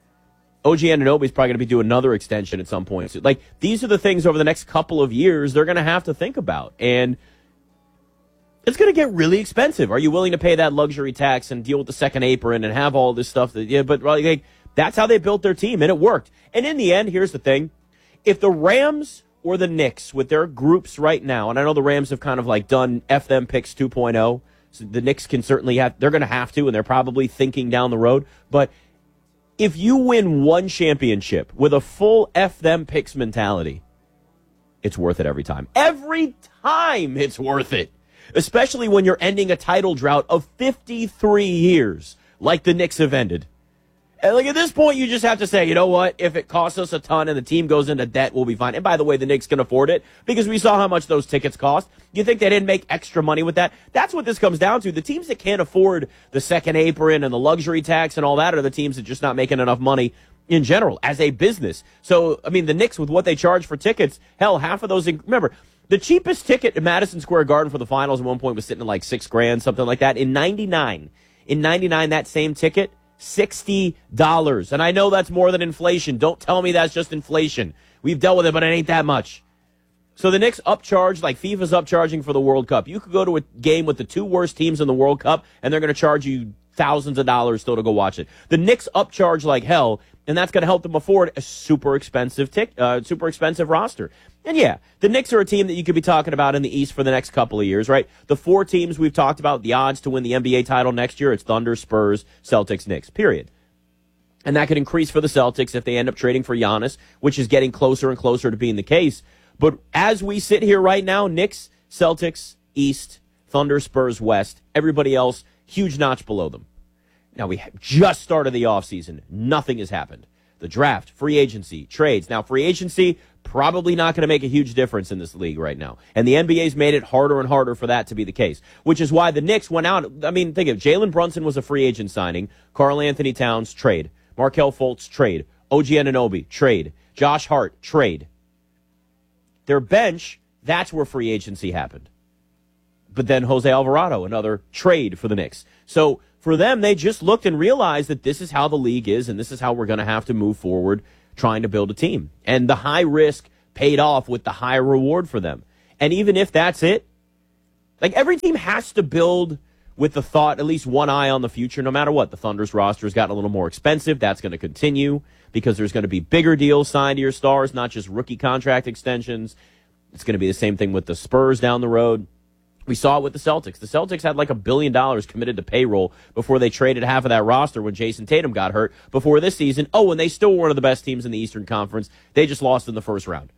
O G Anunoby is probably going to be doing another extension at some point. So, like, these are the things over the next couple of years they're going to have to think about. And it's going to get really expensive. Are you willing to pay that luxury tax and deal with the second apron and have all this stuff? That, yeah, but like, that's how they built their team, and it worked. And in the end, here's the thing. If the Rams or the Knicks with their groups right now, and I know the Rams have kind of like done F them picks two point oh, so the Knicks can certainly have, they're going to have to, and they're probably thinking down the road. But if you win one championship with a full F them picks mentality, it's worth it every time. Every time it's worth it. Especially when you're ending a title drought of fifty-three years, like the Knicks have ended. And like at this point, you just have to say, you know what? If it costs us a ton and the team goes into debt, we'll be fine. And by the way, the Knicks can afford it because we saw how much those tickets cost. You think they didn't make extra money with that? That's what this comes down to. The teams that can't afford the second apron and the luxury tax and all that are the teams that are just not making enough money in general as a business. So, I mean, the Knicks with what they charge for tickets, hell, half of those, remember, the cheapest ticket at Madison Square Garden for the finals at one point was sitting at like six grand, something like that. In ninety-nine, in ninety-nine, that same ticket, sixty dollars. And I know that's more than inflation. Don't tell me that's just inflation. We've dealt with it, but it ain't that much. So the Knicks upcharge like FIFA's upcharging for the World Cup. You could go to a game with the two worst teams in the World Cup, and they're going to charge you thousands of dollars still to go watch it. The Knicks upcharge like hell, and that's going to help them afford a super expensive tic, uh, super expensive roster. And yeah, the Knicks are a team that you could be talking about in the East for the next couple of years, right? The four teams we've talked about, the odds to win the N B A title next year, it's Thunder, Spurs, Celtics, Knicks, period. And that could increase for the Celtics if they end up trading for Giannis, which is getting closer and closer to being the case. But as we sit here right now, Knicks, Celtics, East, Thunder, Spurs, West, everybody else, huge notch below them. Now, we just started the offseason. Nothing has happened. The draft, free agency, trades. Now, free agency, probably not going to make a huge difference in this league right now. And the N B A's made it harder and harder for that to be the case, which is why the Knicks went out. I mean, think of it. Jalen Brunson was a free agent signing. Karl Anthony Towns, trade. Markelle Fultz, trade. O G Anunoby, trade. Josh Hart, trade. Their bench, that's where free agency happened. But then Jose Alvarado, another trade for the Knicks. So for them, they just looked and realized that this is how the league is, and this is how we're going to have to move forward trying to build a team. And the high risk paid off with the high reward for them. And even if that's it, like every team has to build with the thought, at least one eye on the future, no matter what. The Thunder's roster has gotten a little more expensive. That's going to continue because there's going to be bigger deals signed to your stars, not just rookie contract extensions. It's going to be the same thing with the Spurs down the road. We saw it with the Celtics. The Celtics had like a billion dollars committed to payroll before they traded half of that roster when Jason Tatum got hurt before this season. Oh, and they still were one of the best teams in the Eastern Conference. They just lost in the first round.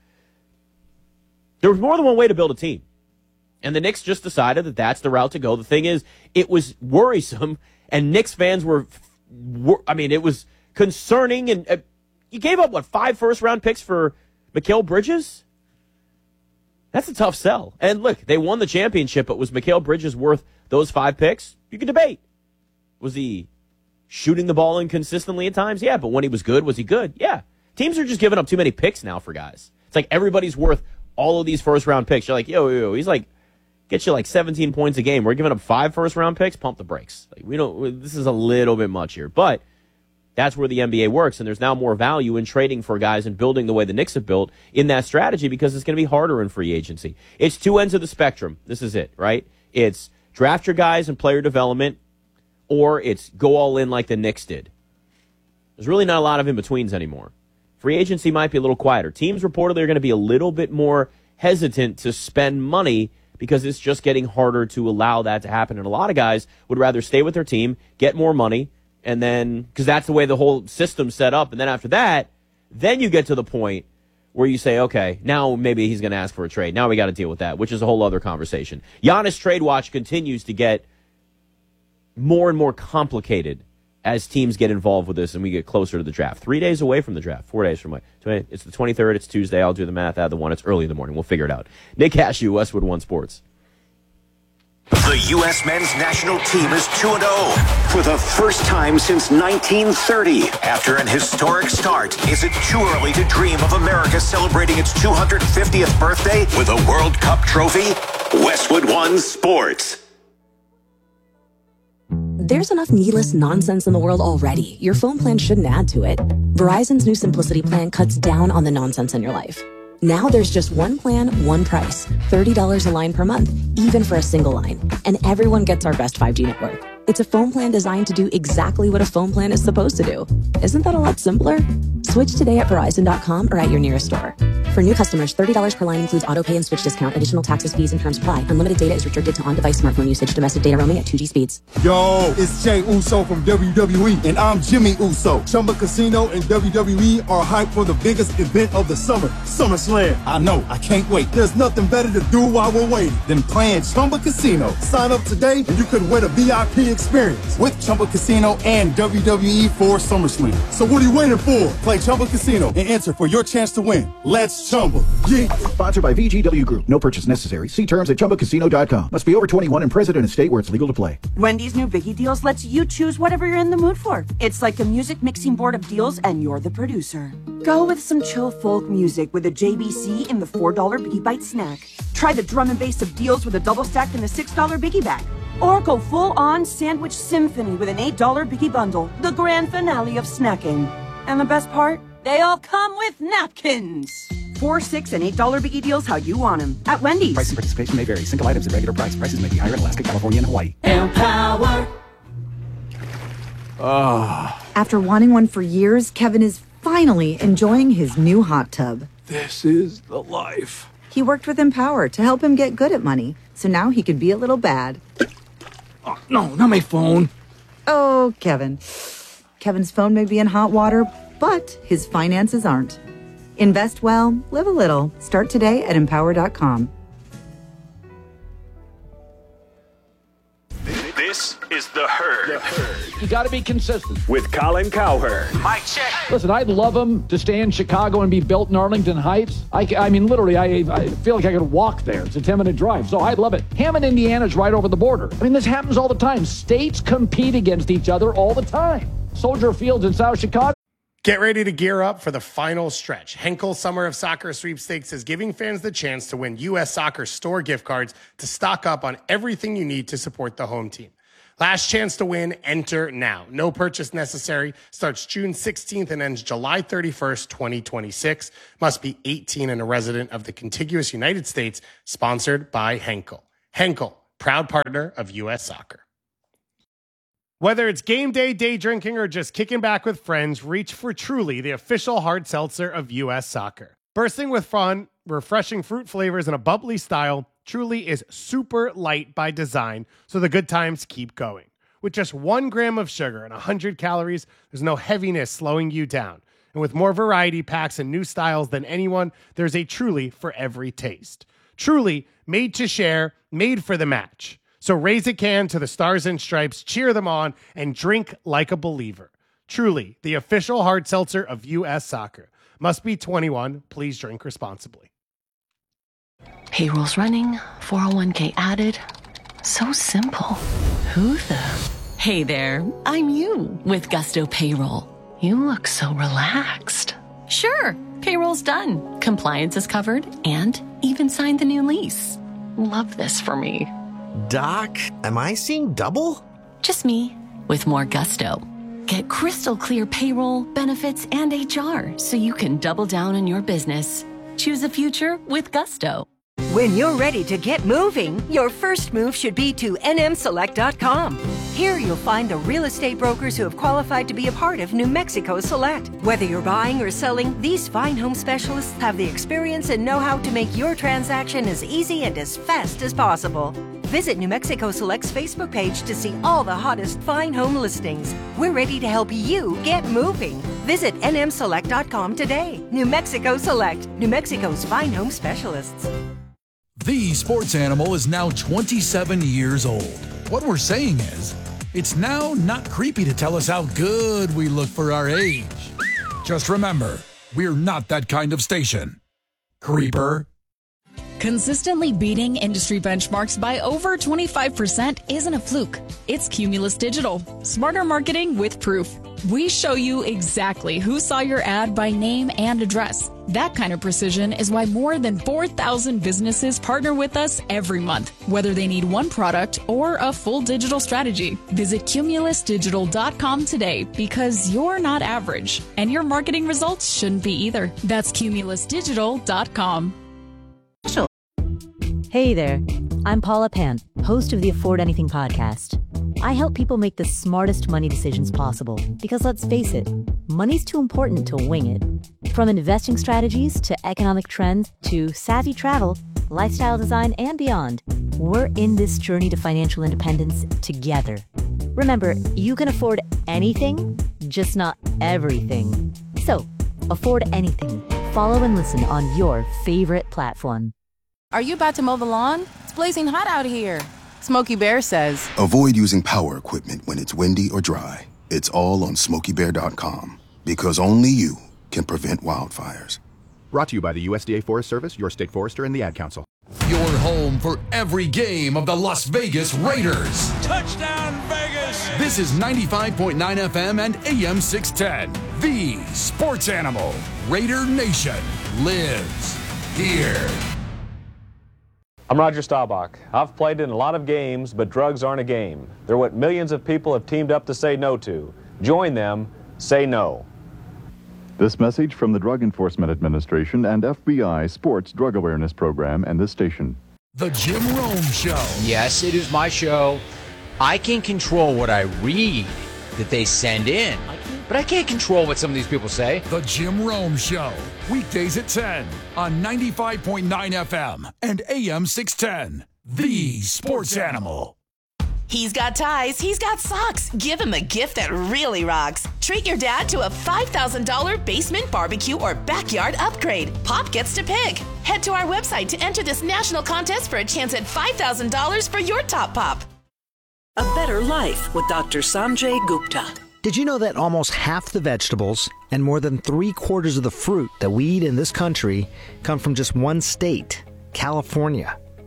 There was more than one way to build a team. And the Knicks just decided that that's the route to go. The thing is, it was worrisome, and Knicks fans were, were I mean, it was concerning. And uh, you gave up, what, five first-round picks for Mikal Bridges? That's a tough sell. And look, they won the championship, but was Mikal Bridges worth those five picks? You could debate. Was he shooting the ball inconsistently at times? Yeah, but when he was good, was he good? Yeah. Teams are just giving up too many picks now for guys. It's like everybody's worth all of these first-round picks. You're like, yo, yo, yo, he's like, get you like seventeen points a game. We're giving up five first-round picks. Pump the brakes. Like, we don't. This is a little bit much here, but that's where the N B A works, and there's now more value in trading for guys and building the way the Knicks have built in that strategy because it's going to be harder in free agency. It's two ends of the spectrum. This is it, right? It's draft your guys and player development, or it's go all in like the Knicks did. There's really not a lot of in-betweens anymore. Free agency might be a little quieter. Teams reportedly are going to be a little bit more hesitant to spend money because it's just getting harder to allow that to happen. And a lot of guys would rather stay with their team, get more money, and then, because that's the way the whole system's set up. And then after that, then you get to the point where you say, okay, now maybe he's going to ask for a trade. Now we got to deal with that, which is a whole other conversation. Giannis Trade Watch continues to get more and more complicated as teams get involved with this and we get closer to the draft. Three days away from the draft. Four days from away. It's the twenty-third. It's Tuesday. I'll do the math. Add the one. It's early in the morning. We'll figure it out. Nick Cashew, Westwood One Sports. The U S men's national team is two and oh for the first time since nineteen thirty. After an historic start, is it too early to dream of America celebrating its two hundred fiftieth birthday with a World Cup trophy? Westwood One Sports. There's enough needless nonsense in the world already. Your phone plan shouldn't add to it. Verizon's new Simplicity plan cuts down on the nonsense in your life. Now there's just one plan, one price. thirty dollars a line per month, even for a single line. And everyone gets our best five G network. It's a phone plan designed to do exactly what a phone plan is supposed to do. Isn't that a lot simpler? Switch today at Verizon dot com or at your nearest store. For new customers, thirty dollars per line includes auto pay and switch discount. Additional taxes, fees, and terms apply. Unlimited data is restricted to on-device smartphone usage. Domestic data roaming at two G speeds. Yo, it's Jay Uso from W W E, and I'm Jimmy Uso. Chumba Casino and W W E are hyped for the biggest event of the summer, SummerSlam. I know, I can't wait. There's nothing better to do while we're waiting than playing Chumba Casino. Sign up today, and you could win a V I P experience with Chumba Casino and W W E for SummerSlam. So what are you waiting for? Play Chumba Casino and enter for your chance to win. Let's Chumba. Yeah. Sponsored by V G W Group. No purchase necessary. See terms at chumba casino dot com. Must be over twenty-one and present in a state where it's legal to play. Wendy's new Biggie Deals lets you choose whatever you're in the mood for. It's like a music mixing board of deals, and you're the producer. Go with some chill folk music with a J B C in the four dollar Biggie Bite snack. Try the drum and bass of deals with a double stack in the six dollar Biggie Bag. Or go full-on sandwich symphony with an eight dollar Biggie Bundle, the grand finale of snacking. And the best part? They all come with napkins. Four, six, and eight dollar Biggie Deals how you want them at Wendy's. Price and participation may vary. Single items at regular price. Prices may be higher in Alaska, California, and Hawaii. Empower. Oh. After wanting one for years, Kevin is finally enjoying his new hot tub. This is the life. He worked with Empower to help him get good at money, so now he could be a little bad. Oh, no, not my phone. Oh, Kevin. Kevin's phone may be in hot water, but his finances aren't. Invest well, live a little. Start today at empower dot com. This is The Herd. The Herd. You got to be consistent. With Colin Cowherd. Mike check. Listen, I'd love him to stay in Chicago and be built in Arlington Heights. I, I mean, literally, I, I feel like I could walk there. It's a ten-minute drive, so I'd love it. Hammond, Indiana's right over the border. I mean, this happens all the time. States compete against each other all the time. Soldier Field in South Chicago. Get ready to gear up for the final stretch. Henkel Summer of Soccer Sweepstakes is giving fans the chance to win U S Soccer store gift cards to stock up on everything you need to support the home team. Last chance to win, enter now. No purchase necessary. Starts June sixteenth and ends July thirty-first, twenty twenty-six. Must be eighteen and a resident of the contiguous United States. Sponsored by Henkel. Henkel, proud partner of U S Soccer. Whether it's game day, day drinking, or just kicking back with friends, reach for Truly, the official hard seltzer of U S Soccer. Bursting with fun, refreshing fruit flavors, and a bubbly style, Truly is super light by design, so the good times keep going. With just one gram of sugar and one hundred calories, there's no heaviness slowing you down. And with more variety packs and new styles than anyone, there's a Truly for every taste. Truly, made to share, made for the match. So raise a can to the Stars and Stripes, cheer them on, and drink like a believer. Truly, the official hard seltzer of U S Soccer. Must be twenty-one. Please drink responsibly. Payroll's running, four oh one k added. So simple. Who the? Hey there, I'm you with Gusto Payroll. You look so relaxed. Sure, payroll's done. Compliance is covered and even signed the new lease. Love this for me. Doc, am I seeing double? Just me, with more gusto. Get crystal clear payroll, benefits, and H R so you can double down on your business. Choose a future with gusto. When you're ready to get moving, your first move should be to N M Select dot com. Here you'll find the real estate brokers who have qualified to be a part of New Mexico Select. Whether you're buying or selling, these fine home specialists have the experience and know-how to make your transaction as easy and as fast as possible. Visit New Mexico Select's Facebook page to see all the hottest fine home listings. We're ready to help you get moving. Visit N M Select dot com today. New Mexico Select, New Mexico's fine home specialists. The Sports Animal is now twenty-seven years old. What we're saying is, it's now not creepy to tell us how good we look for our age. Just remember, we're not that kind of station. Creeper. Consistently beating industry benchmarks by over twenty-five percent isn't a fluke. It's Cumulus Digital. Smarter marketing with proof. We show you exactly who saw your ad by name and address. That kind of precision is why more than four thousand businesses partner with us every month, whether they need one product or a full digital strategy. Visit Cumulus Digital dot com today because you're not average, and your marketing results shouldn't be either. That's Cumulus Digital dot com. Hey there, I'm Paula Pan, host of the Afford Anything podcast. I help people make the smartest money decisions possible because let's face it, money's too important to wing it. From investing strategies to economic trends to savvy travel, lifestyle design, and beyond, we're in this journey to financial independence together. Remember, you can afford anything, just not everything. So, afford anything. Follow and listen on your favorite platform. Are you about to mow the lawn? It's blazing hot out here. Smokey Bear says, avoid using power equipment when it's windy or dry. It's all on Smokey Bear dot com because only you can prevent wildfires. Brought to you by the U S D A Forest Service, your state forester, and the Ad Council. Your home for every game of the Las Vegas Raiders. Touchdown, Vegas! This is ninety-five point nine F M and A M six ten. The Sports Animal. Raider Nation lives here. I'm Roger Staubach. I've played in a lot of games, but drugs aren't a game. They're what millions of people have teamed up to say no to. Join them. Say no. This message from the Drug Enforcement Administration and F B I Sports Drug Awareness Program and this station. The Jim Rome Show. Yes, it is my show. I can control what I read that they send in, but I can't control what some of these people say. The Jim Rome Show. Weekdays at ten on ninety-five point nine F M and A M six ten. The Sports Animal. He's got ties, he's got socks. Give him a gift that really rocks. Treat your dad to a five thousand dollars basement barbecue or backyard upgrade. Pop gets to pick. Head to our website to enter this national contest for a chance at five thousand dollars for your top pop. A better life with Doctor Sanjay Gupta. Did you know that almost half the vegetables and more than three quarters of the fruit that we eat in this country come from just one state, California?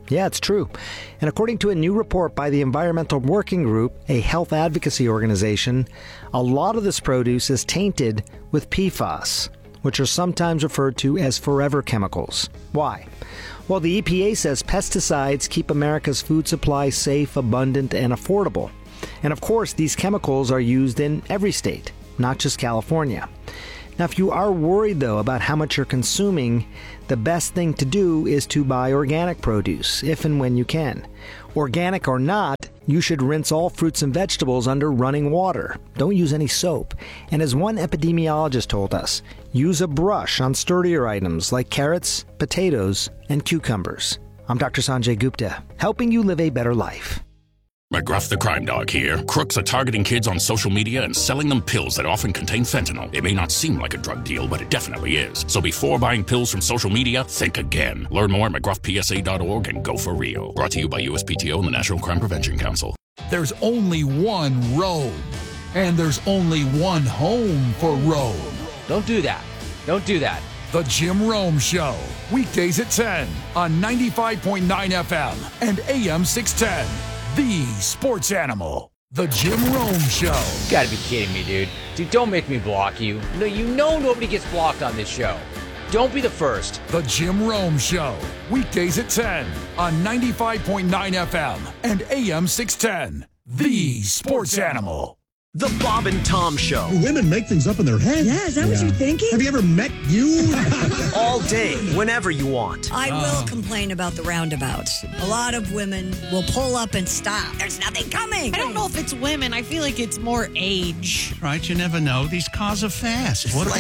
Yeah, it's true. And according to a new report by the Environmental Working Group, a health advocacy organization, a lot of this produce is tainted with P FAS, which are sometimes referred to as forever chemicals. Why? Well, the E P A says pesticides keep America's food supply safe, abundant, and affordable. And of course, these chemicals are used in every state, not just California. Now, if you are worried, though, about how much you're consuming, the best thing to do is to buy organic produce, if and when you can. Organic or not, you should rinse all fruits and vegetables under running water. Don't use any soap. And as one epidemiologist told us, use a brush on sturdier items like carrots, potatoes, and cucumbers. I'm Doctor Sanjay Gupta, helping you live a better life. McGruff the Crime Dog here. Crooks are targeting kids on social media and selling them pills that often contain fentanyl. It may not seem like a drug deal, but it definitely is. So before buying pills from social media, think again. Learn more at McGruff P S A dot org and go for real. Brought to you by U S P T O and the National Crime Prevention Council. There's only one road, and there's only one home for Rome. Don't do that. Don't do that. The Jim Rome Show, weekdays at ten on ninety-five point nine F M and A M six ten. The Sports Animal. The Jim Rome Show. You gotta be kidding me, dude. Dude, don't make me block you. No, you know nobody gets blocked on this show. Don't be the first. The Jim Rome Show, weekdays at ten on ninety-five point nine F M and A M six ten. The Sports Animal. The Bob and Tom Show. Women make things up in their head. Yeah, is that yeah. what you're thinking? Have you ever met you? All day, whenever you want. I uh. will complain about the roundabouts. A lot of women will pull up and stop. There's nothing coming. I don't know if it's women. I feel like it's more age. Right, you never know. These cars are fast. What are they?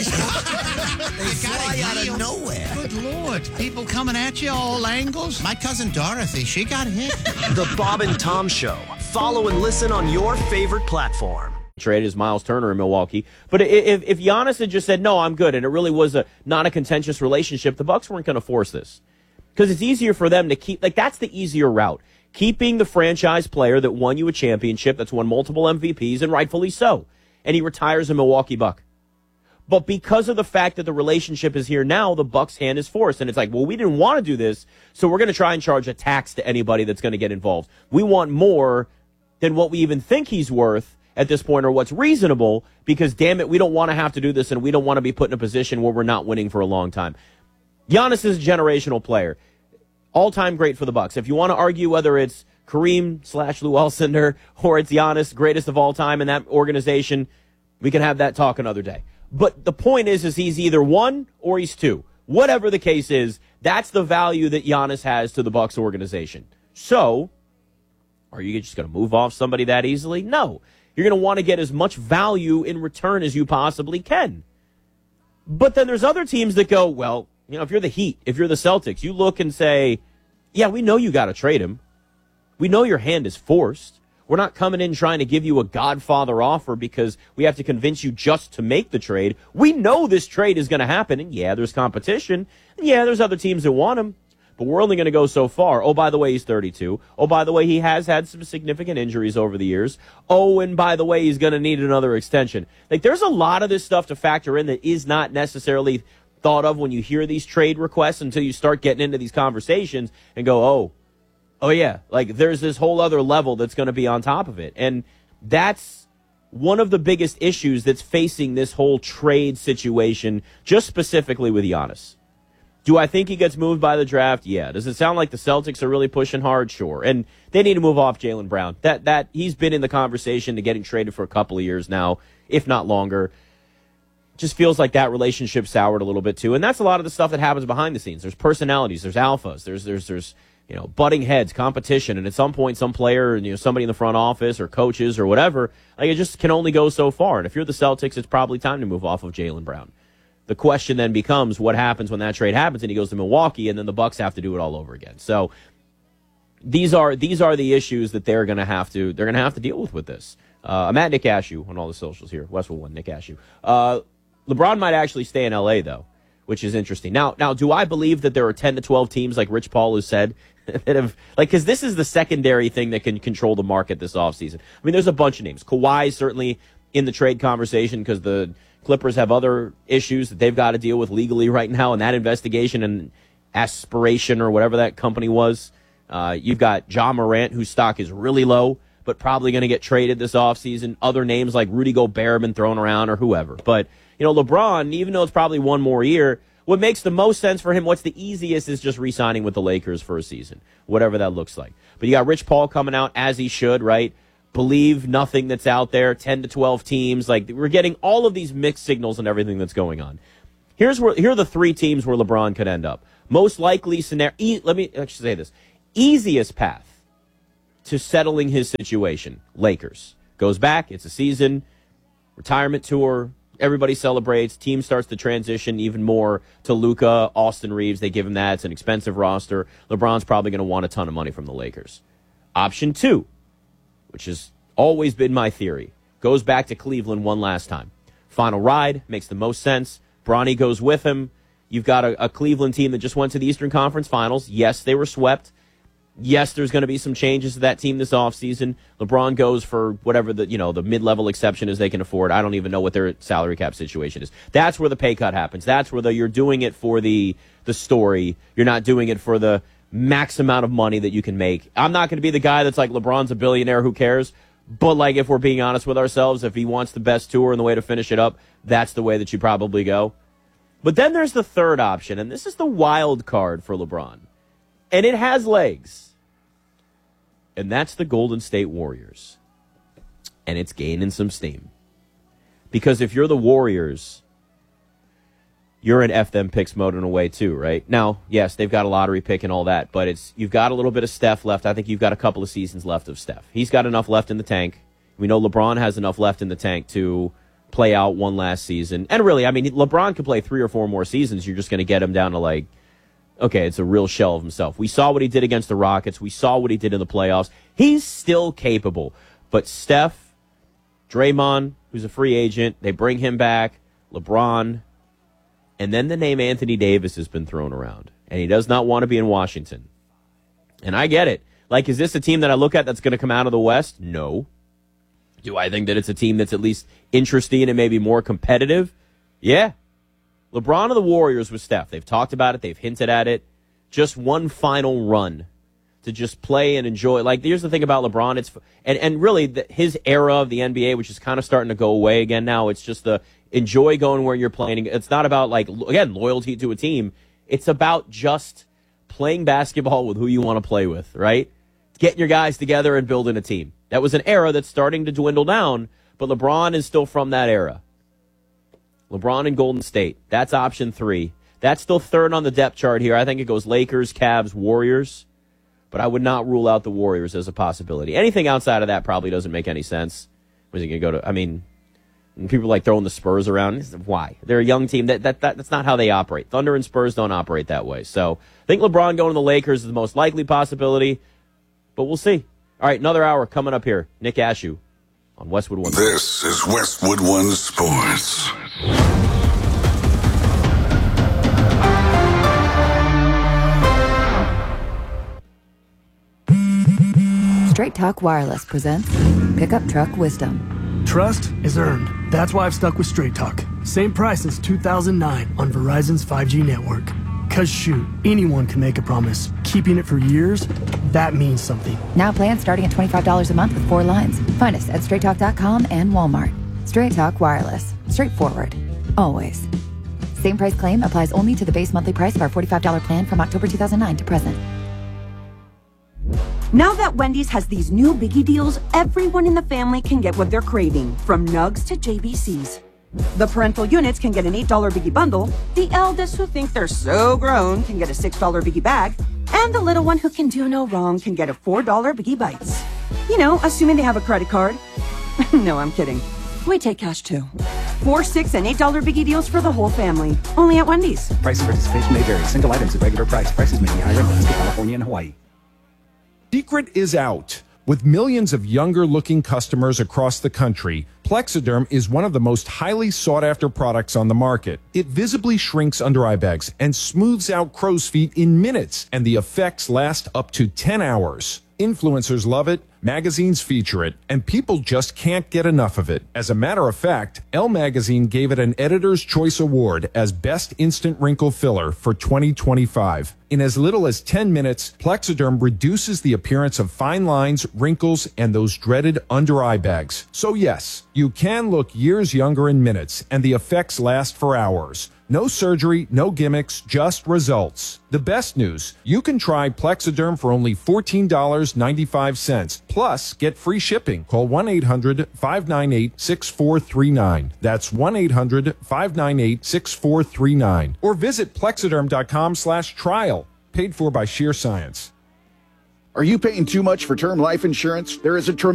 They fly out of nowhere. Good Lord. People coming at you all angles. My cousin Dorothy, she got hit. The Bob and Tom Show. Follow and listen on your favorite platform. Trade is Miles Turner in Milwaukee. But if if Giannis had just said, no, I'm good, and it really was a not a contentious relationship, the Bucks weren't going to force this. Because it's easier for them to keep, like, that's the easier route. Keeping the franchise player that won you a championship, that's won multiple M V Ps, and rightfully so. And he retires a Milwaukee Buck. But because of the fact that the relationship is here now, the Bucks' hand is forced. And it's like, well, we didn't want to do this, so we're going to try and charge a tax to anybody that's going to get involved. We want more than what we even think he's worth at this point, or what's reasonable, because damn it, we don't want to have to do this, and we don't want to be put in a position where we're not winning for a long time. Giannis is a generational player. All-time great for the Bucks. If you want to argue whether it's Kareem slash Lou Alcindor or it's Giannis, greatest of all time in that organization, we can have that talk another day. But the point is, is he's either one or he's two. Whatever the case is, that's the value that Giannis has to the Bucks organization. So, are you just going to move off somebody that easily? No. You're going to want to get as much value in return as you possibly can. But then there's other teams that go, well, you know, if you're the Heat, if you're the Celtics, you look and say, yeah, we know you got to trade him. We know your hand is forced. We're not coming in trying to give you a Godfather offer because we have to convince you just to make the trade. We know this trade is going to happen. And yeah, there's competition. And yeah, there's other teams that want him. But we're only going to go so far. Oh, by the way, he's thirty-two. Oh, by the way, he has had some significant injuries over the years. Oh, and by the way, he's going to need another extension. Like, there's a lot of this stuff to factor in that is not necessarily thought of when you hear these trade requests until you start getting into these conversations and go, oh, oh yeah, like there's this whole other level that's going to be on top of it. And that's one of the biggest issues that's facing this whole trade situation, just specifically with Giannis. Do I think he gets moved by the draft? Yeah. Does it sound like the Celtics are really pushing hard? Sure. And they need to move off Jaylen Brown. That that he's been in the conversation to getting traded for a couple of years now, if not longer. Just feels like that relationship soured a little bit too. And that's a lot of the stuff that happens behind the scenes. There's personalities, there's alphas, there's there's there's you know, butting heads, competition, and at some point some player, you know, somebody in the front office or coaches or whatever, like it just can only go so far. And if you're the Celtics, it's probably time to move off of Jaylen Brown. The question then becomes what happens when that trade happens and he goes to Milwaukee and then the Bucks have to do it all over again. So these are these are the issues that they're going to have to they're going to have to deal with with this. Uh, I'm at Nick Ashew on all the socials here. Westwood one, Nick Ashew. Uh, LeBron might actually stay in L A though, which is interesting. Now, now, do I believe that there are ten to twelve teams like Rich Paul has said that have like because this is the secondary thing that can control the market this offseason. I mean, there's a bunch of names. Kawhi is certainly in the trade conversation because the Clippers have other issues that they've got to deal with legally right now, and that investigation and aspiration or whatever that company was Uh, you've got John Morant, whose stock is really low, but probably going to get traded this offseason. Other names like Rudy Gobert have been thrown around or whoever. But, you know, LeBron, even though it's probably one more year, what makes the most sense for him, what's the easiest, is just re-signing with the Lakers for a season, whatever that looks like. But you got Rich Paul coming out, as he should, right? Believe nothing that's out there, ten to twelve teams. Like, we're getting all of these mixed signals and everything that's going on. Here's where here are the three teams where LeBron could end up. Most likely scenario, e- let me actually say this. Easiest path to settling his situation, Lakers. Goes back, it's a season, retirement tour, everybody celebrates, team starts to transition even more to Luka, Austin Reeves. They give him that. It's an expensive roster. LeBron's probably going to want a ton of money from the Lakers. Option two, which has always been my theory, goes back to Cleveland one last time. Final ride, makes the most sense. Bronny goes with him. You've got a, a Cleveland team that just went to the Eastern Conference Finals. Yes, they were swept. Yes, there's going to be some changes to that team this offseason. LeBron goes for whatever the, you know, the mid-level exception is they can afford. I don't even know what their salary cap situation is. That's where the pay cut happens. That's where the, you're doing it for the the story. You're not doing it for the max amount of money that you can make. I'm not going to be the guy that's like, LeBron's a billionaire, who cares? But, like, if we're being honest with ourselves, if he wants the best tour and the way to finish it up, that's the way that you probably go. But then there's the third option, and this is the wild card for LeBron. And it has legs. And that's the Golden State Warriors. And it's gaining some steam. Because if you're the Warriors, you're in F them picks mode in a way too, right? Now, yes, they've got a lottery pick and all that, but it's you've got a little bit of Steph left. I think you've got a couple of seasons left of Steph. He's got enough left in the tank. We know LeBron has enough left in the tank to play out one last season. And really, I mean, LeBron could play three or four more seasons. You're just going to get him down to, like, okay, it's a real shell of himself. We saw what he did against the Rockets. We saw what he did in the playoffs. He's still capable. But Steph, Draymond, who's a free agent, they bring him back, LeBron, and then the name Anthony Davis has been thrown around. And he does not want to be in Washington. And I get it. Like, is this a team that I look at that's going to come out of the West? No. Do I think that it's a team that's at least interesting and maybe more competitive? Yeah. LeBron and the Warriors with Steph. They've talked about it. They've hinted at it. Just one final run to just play and enjoy. Like, here's the thing about LeBron. It's and, and really the, his era of the N B A, which is kind of starting to go away again now. It's just the enjoy going where you're playing. It's not about, like, again, loyalty to a team. It's about just playing basketball with who you want to play with, right? Getting your guys together and building a team. That was an era that's starting to dwindle down, but LeBron is still from that era. LeBron and Golden State. That's option three. That's still third on the depth chart here. I think it goes Lakers, Cavs, Warriors. But I would not rule out the Warriors as a possibility. Anything outside of that probably doesn't make any sense. Was he going to go to, I mean, people like throwing the Spurs around. Why? They're a young team. That, that, that That's not how they operate. Thunder and Spurs don't operate that way. So I think LeBron going to the Lakers is the most likely possibility. But we'll see. All right, another hour coming up here. Nick Ashew on Westwood One. This is Westwood One Sports. Straight Talk Wireless presents Pickup Truck Wisdom. Trust is earned. That's why I've stuck with Straight Talk. Same price since two thousand nine on Verizon's five G network. Cause shoot, anyone can make a promise. Keeping it for years, that means something. Now plans starting at twenty-five dollars a month with four lines. Find us at straight talk dot com and Walmart. Straight Talk Wireless. Straightforward. Always. Same price claim applies only to the base monthly price of our forty-five dollars plan from October two thousand nine to present. Now that Wendy's has these new biggie deals, everyone in the family can get what they're craving, from nugs to J B Cs. The parental units can get an eight dollar biggie bundle, the eldest who think they're so grown can get a six dollar biggie bag, and the little one who can do no wrong can get a four dollar biggie bites. You know, assuming they have a credit card. No, I'm kidding. We take cash too. Four, six, and eight dollar biggie deals for the whole family. Only at Wendy's. Price of participation may vary. Single items at regular price. Prices may be higher in Alaska, California, and Hawaii. Secret is out. With millions of younger-looking customers across the country, Plexiderm is one of the most highly sought-after products on the market. It visibly shrinks under eye bags and smooths out crow's feet in minutes, and the effects last up to ten hours. Influencers love it, Magazines feature it, and people just can't get enough of it. As a matter of fact, Elle Magazine gave it an Editor's Choice Award as Best Instant Wrinkle Filler for twenty twenty-five. In as little as ten minutes, Plexiderm reduces the appearance of fine lines, wrinkles, and those dreaded under-eye bags. So yes, you can look years younger in minutes, and the effects last for hours. No surgery, no gimmicks, just results. The best news, you can try Plexiderm for only fourteen dollars and ninety-five cents. Plus, get free shipping. Call one eight hundred, five nine eight, six four three nine. That's one eight hundred, five nine eight, six four three nine. Or visit plexiderm.com slash trial. Paid for by Sheer Science. Are you paying too much for term life insurance? There is a tremendous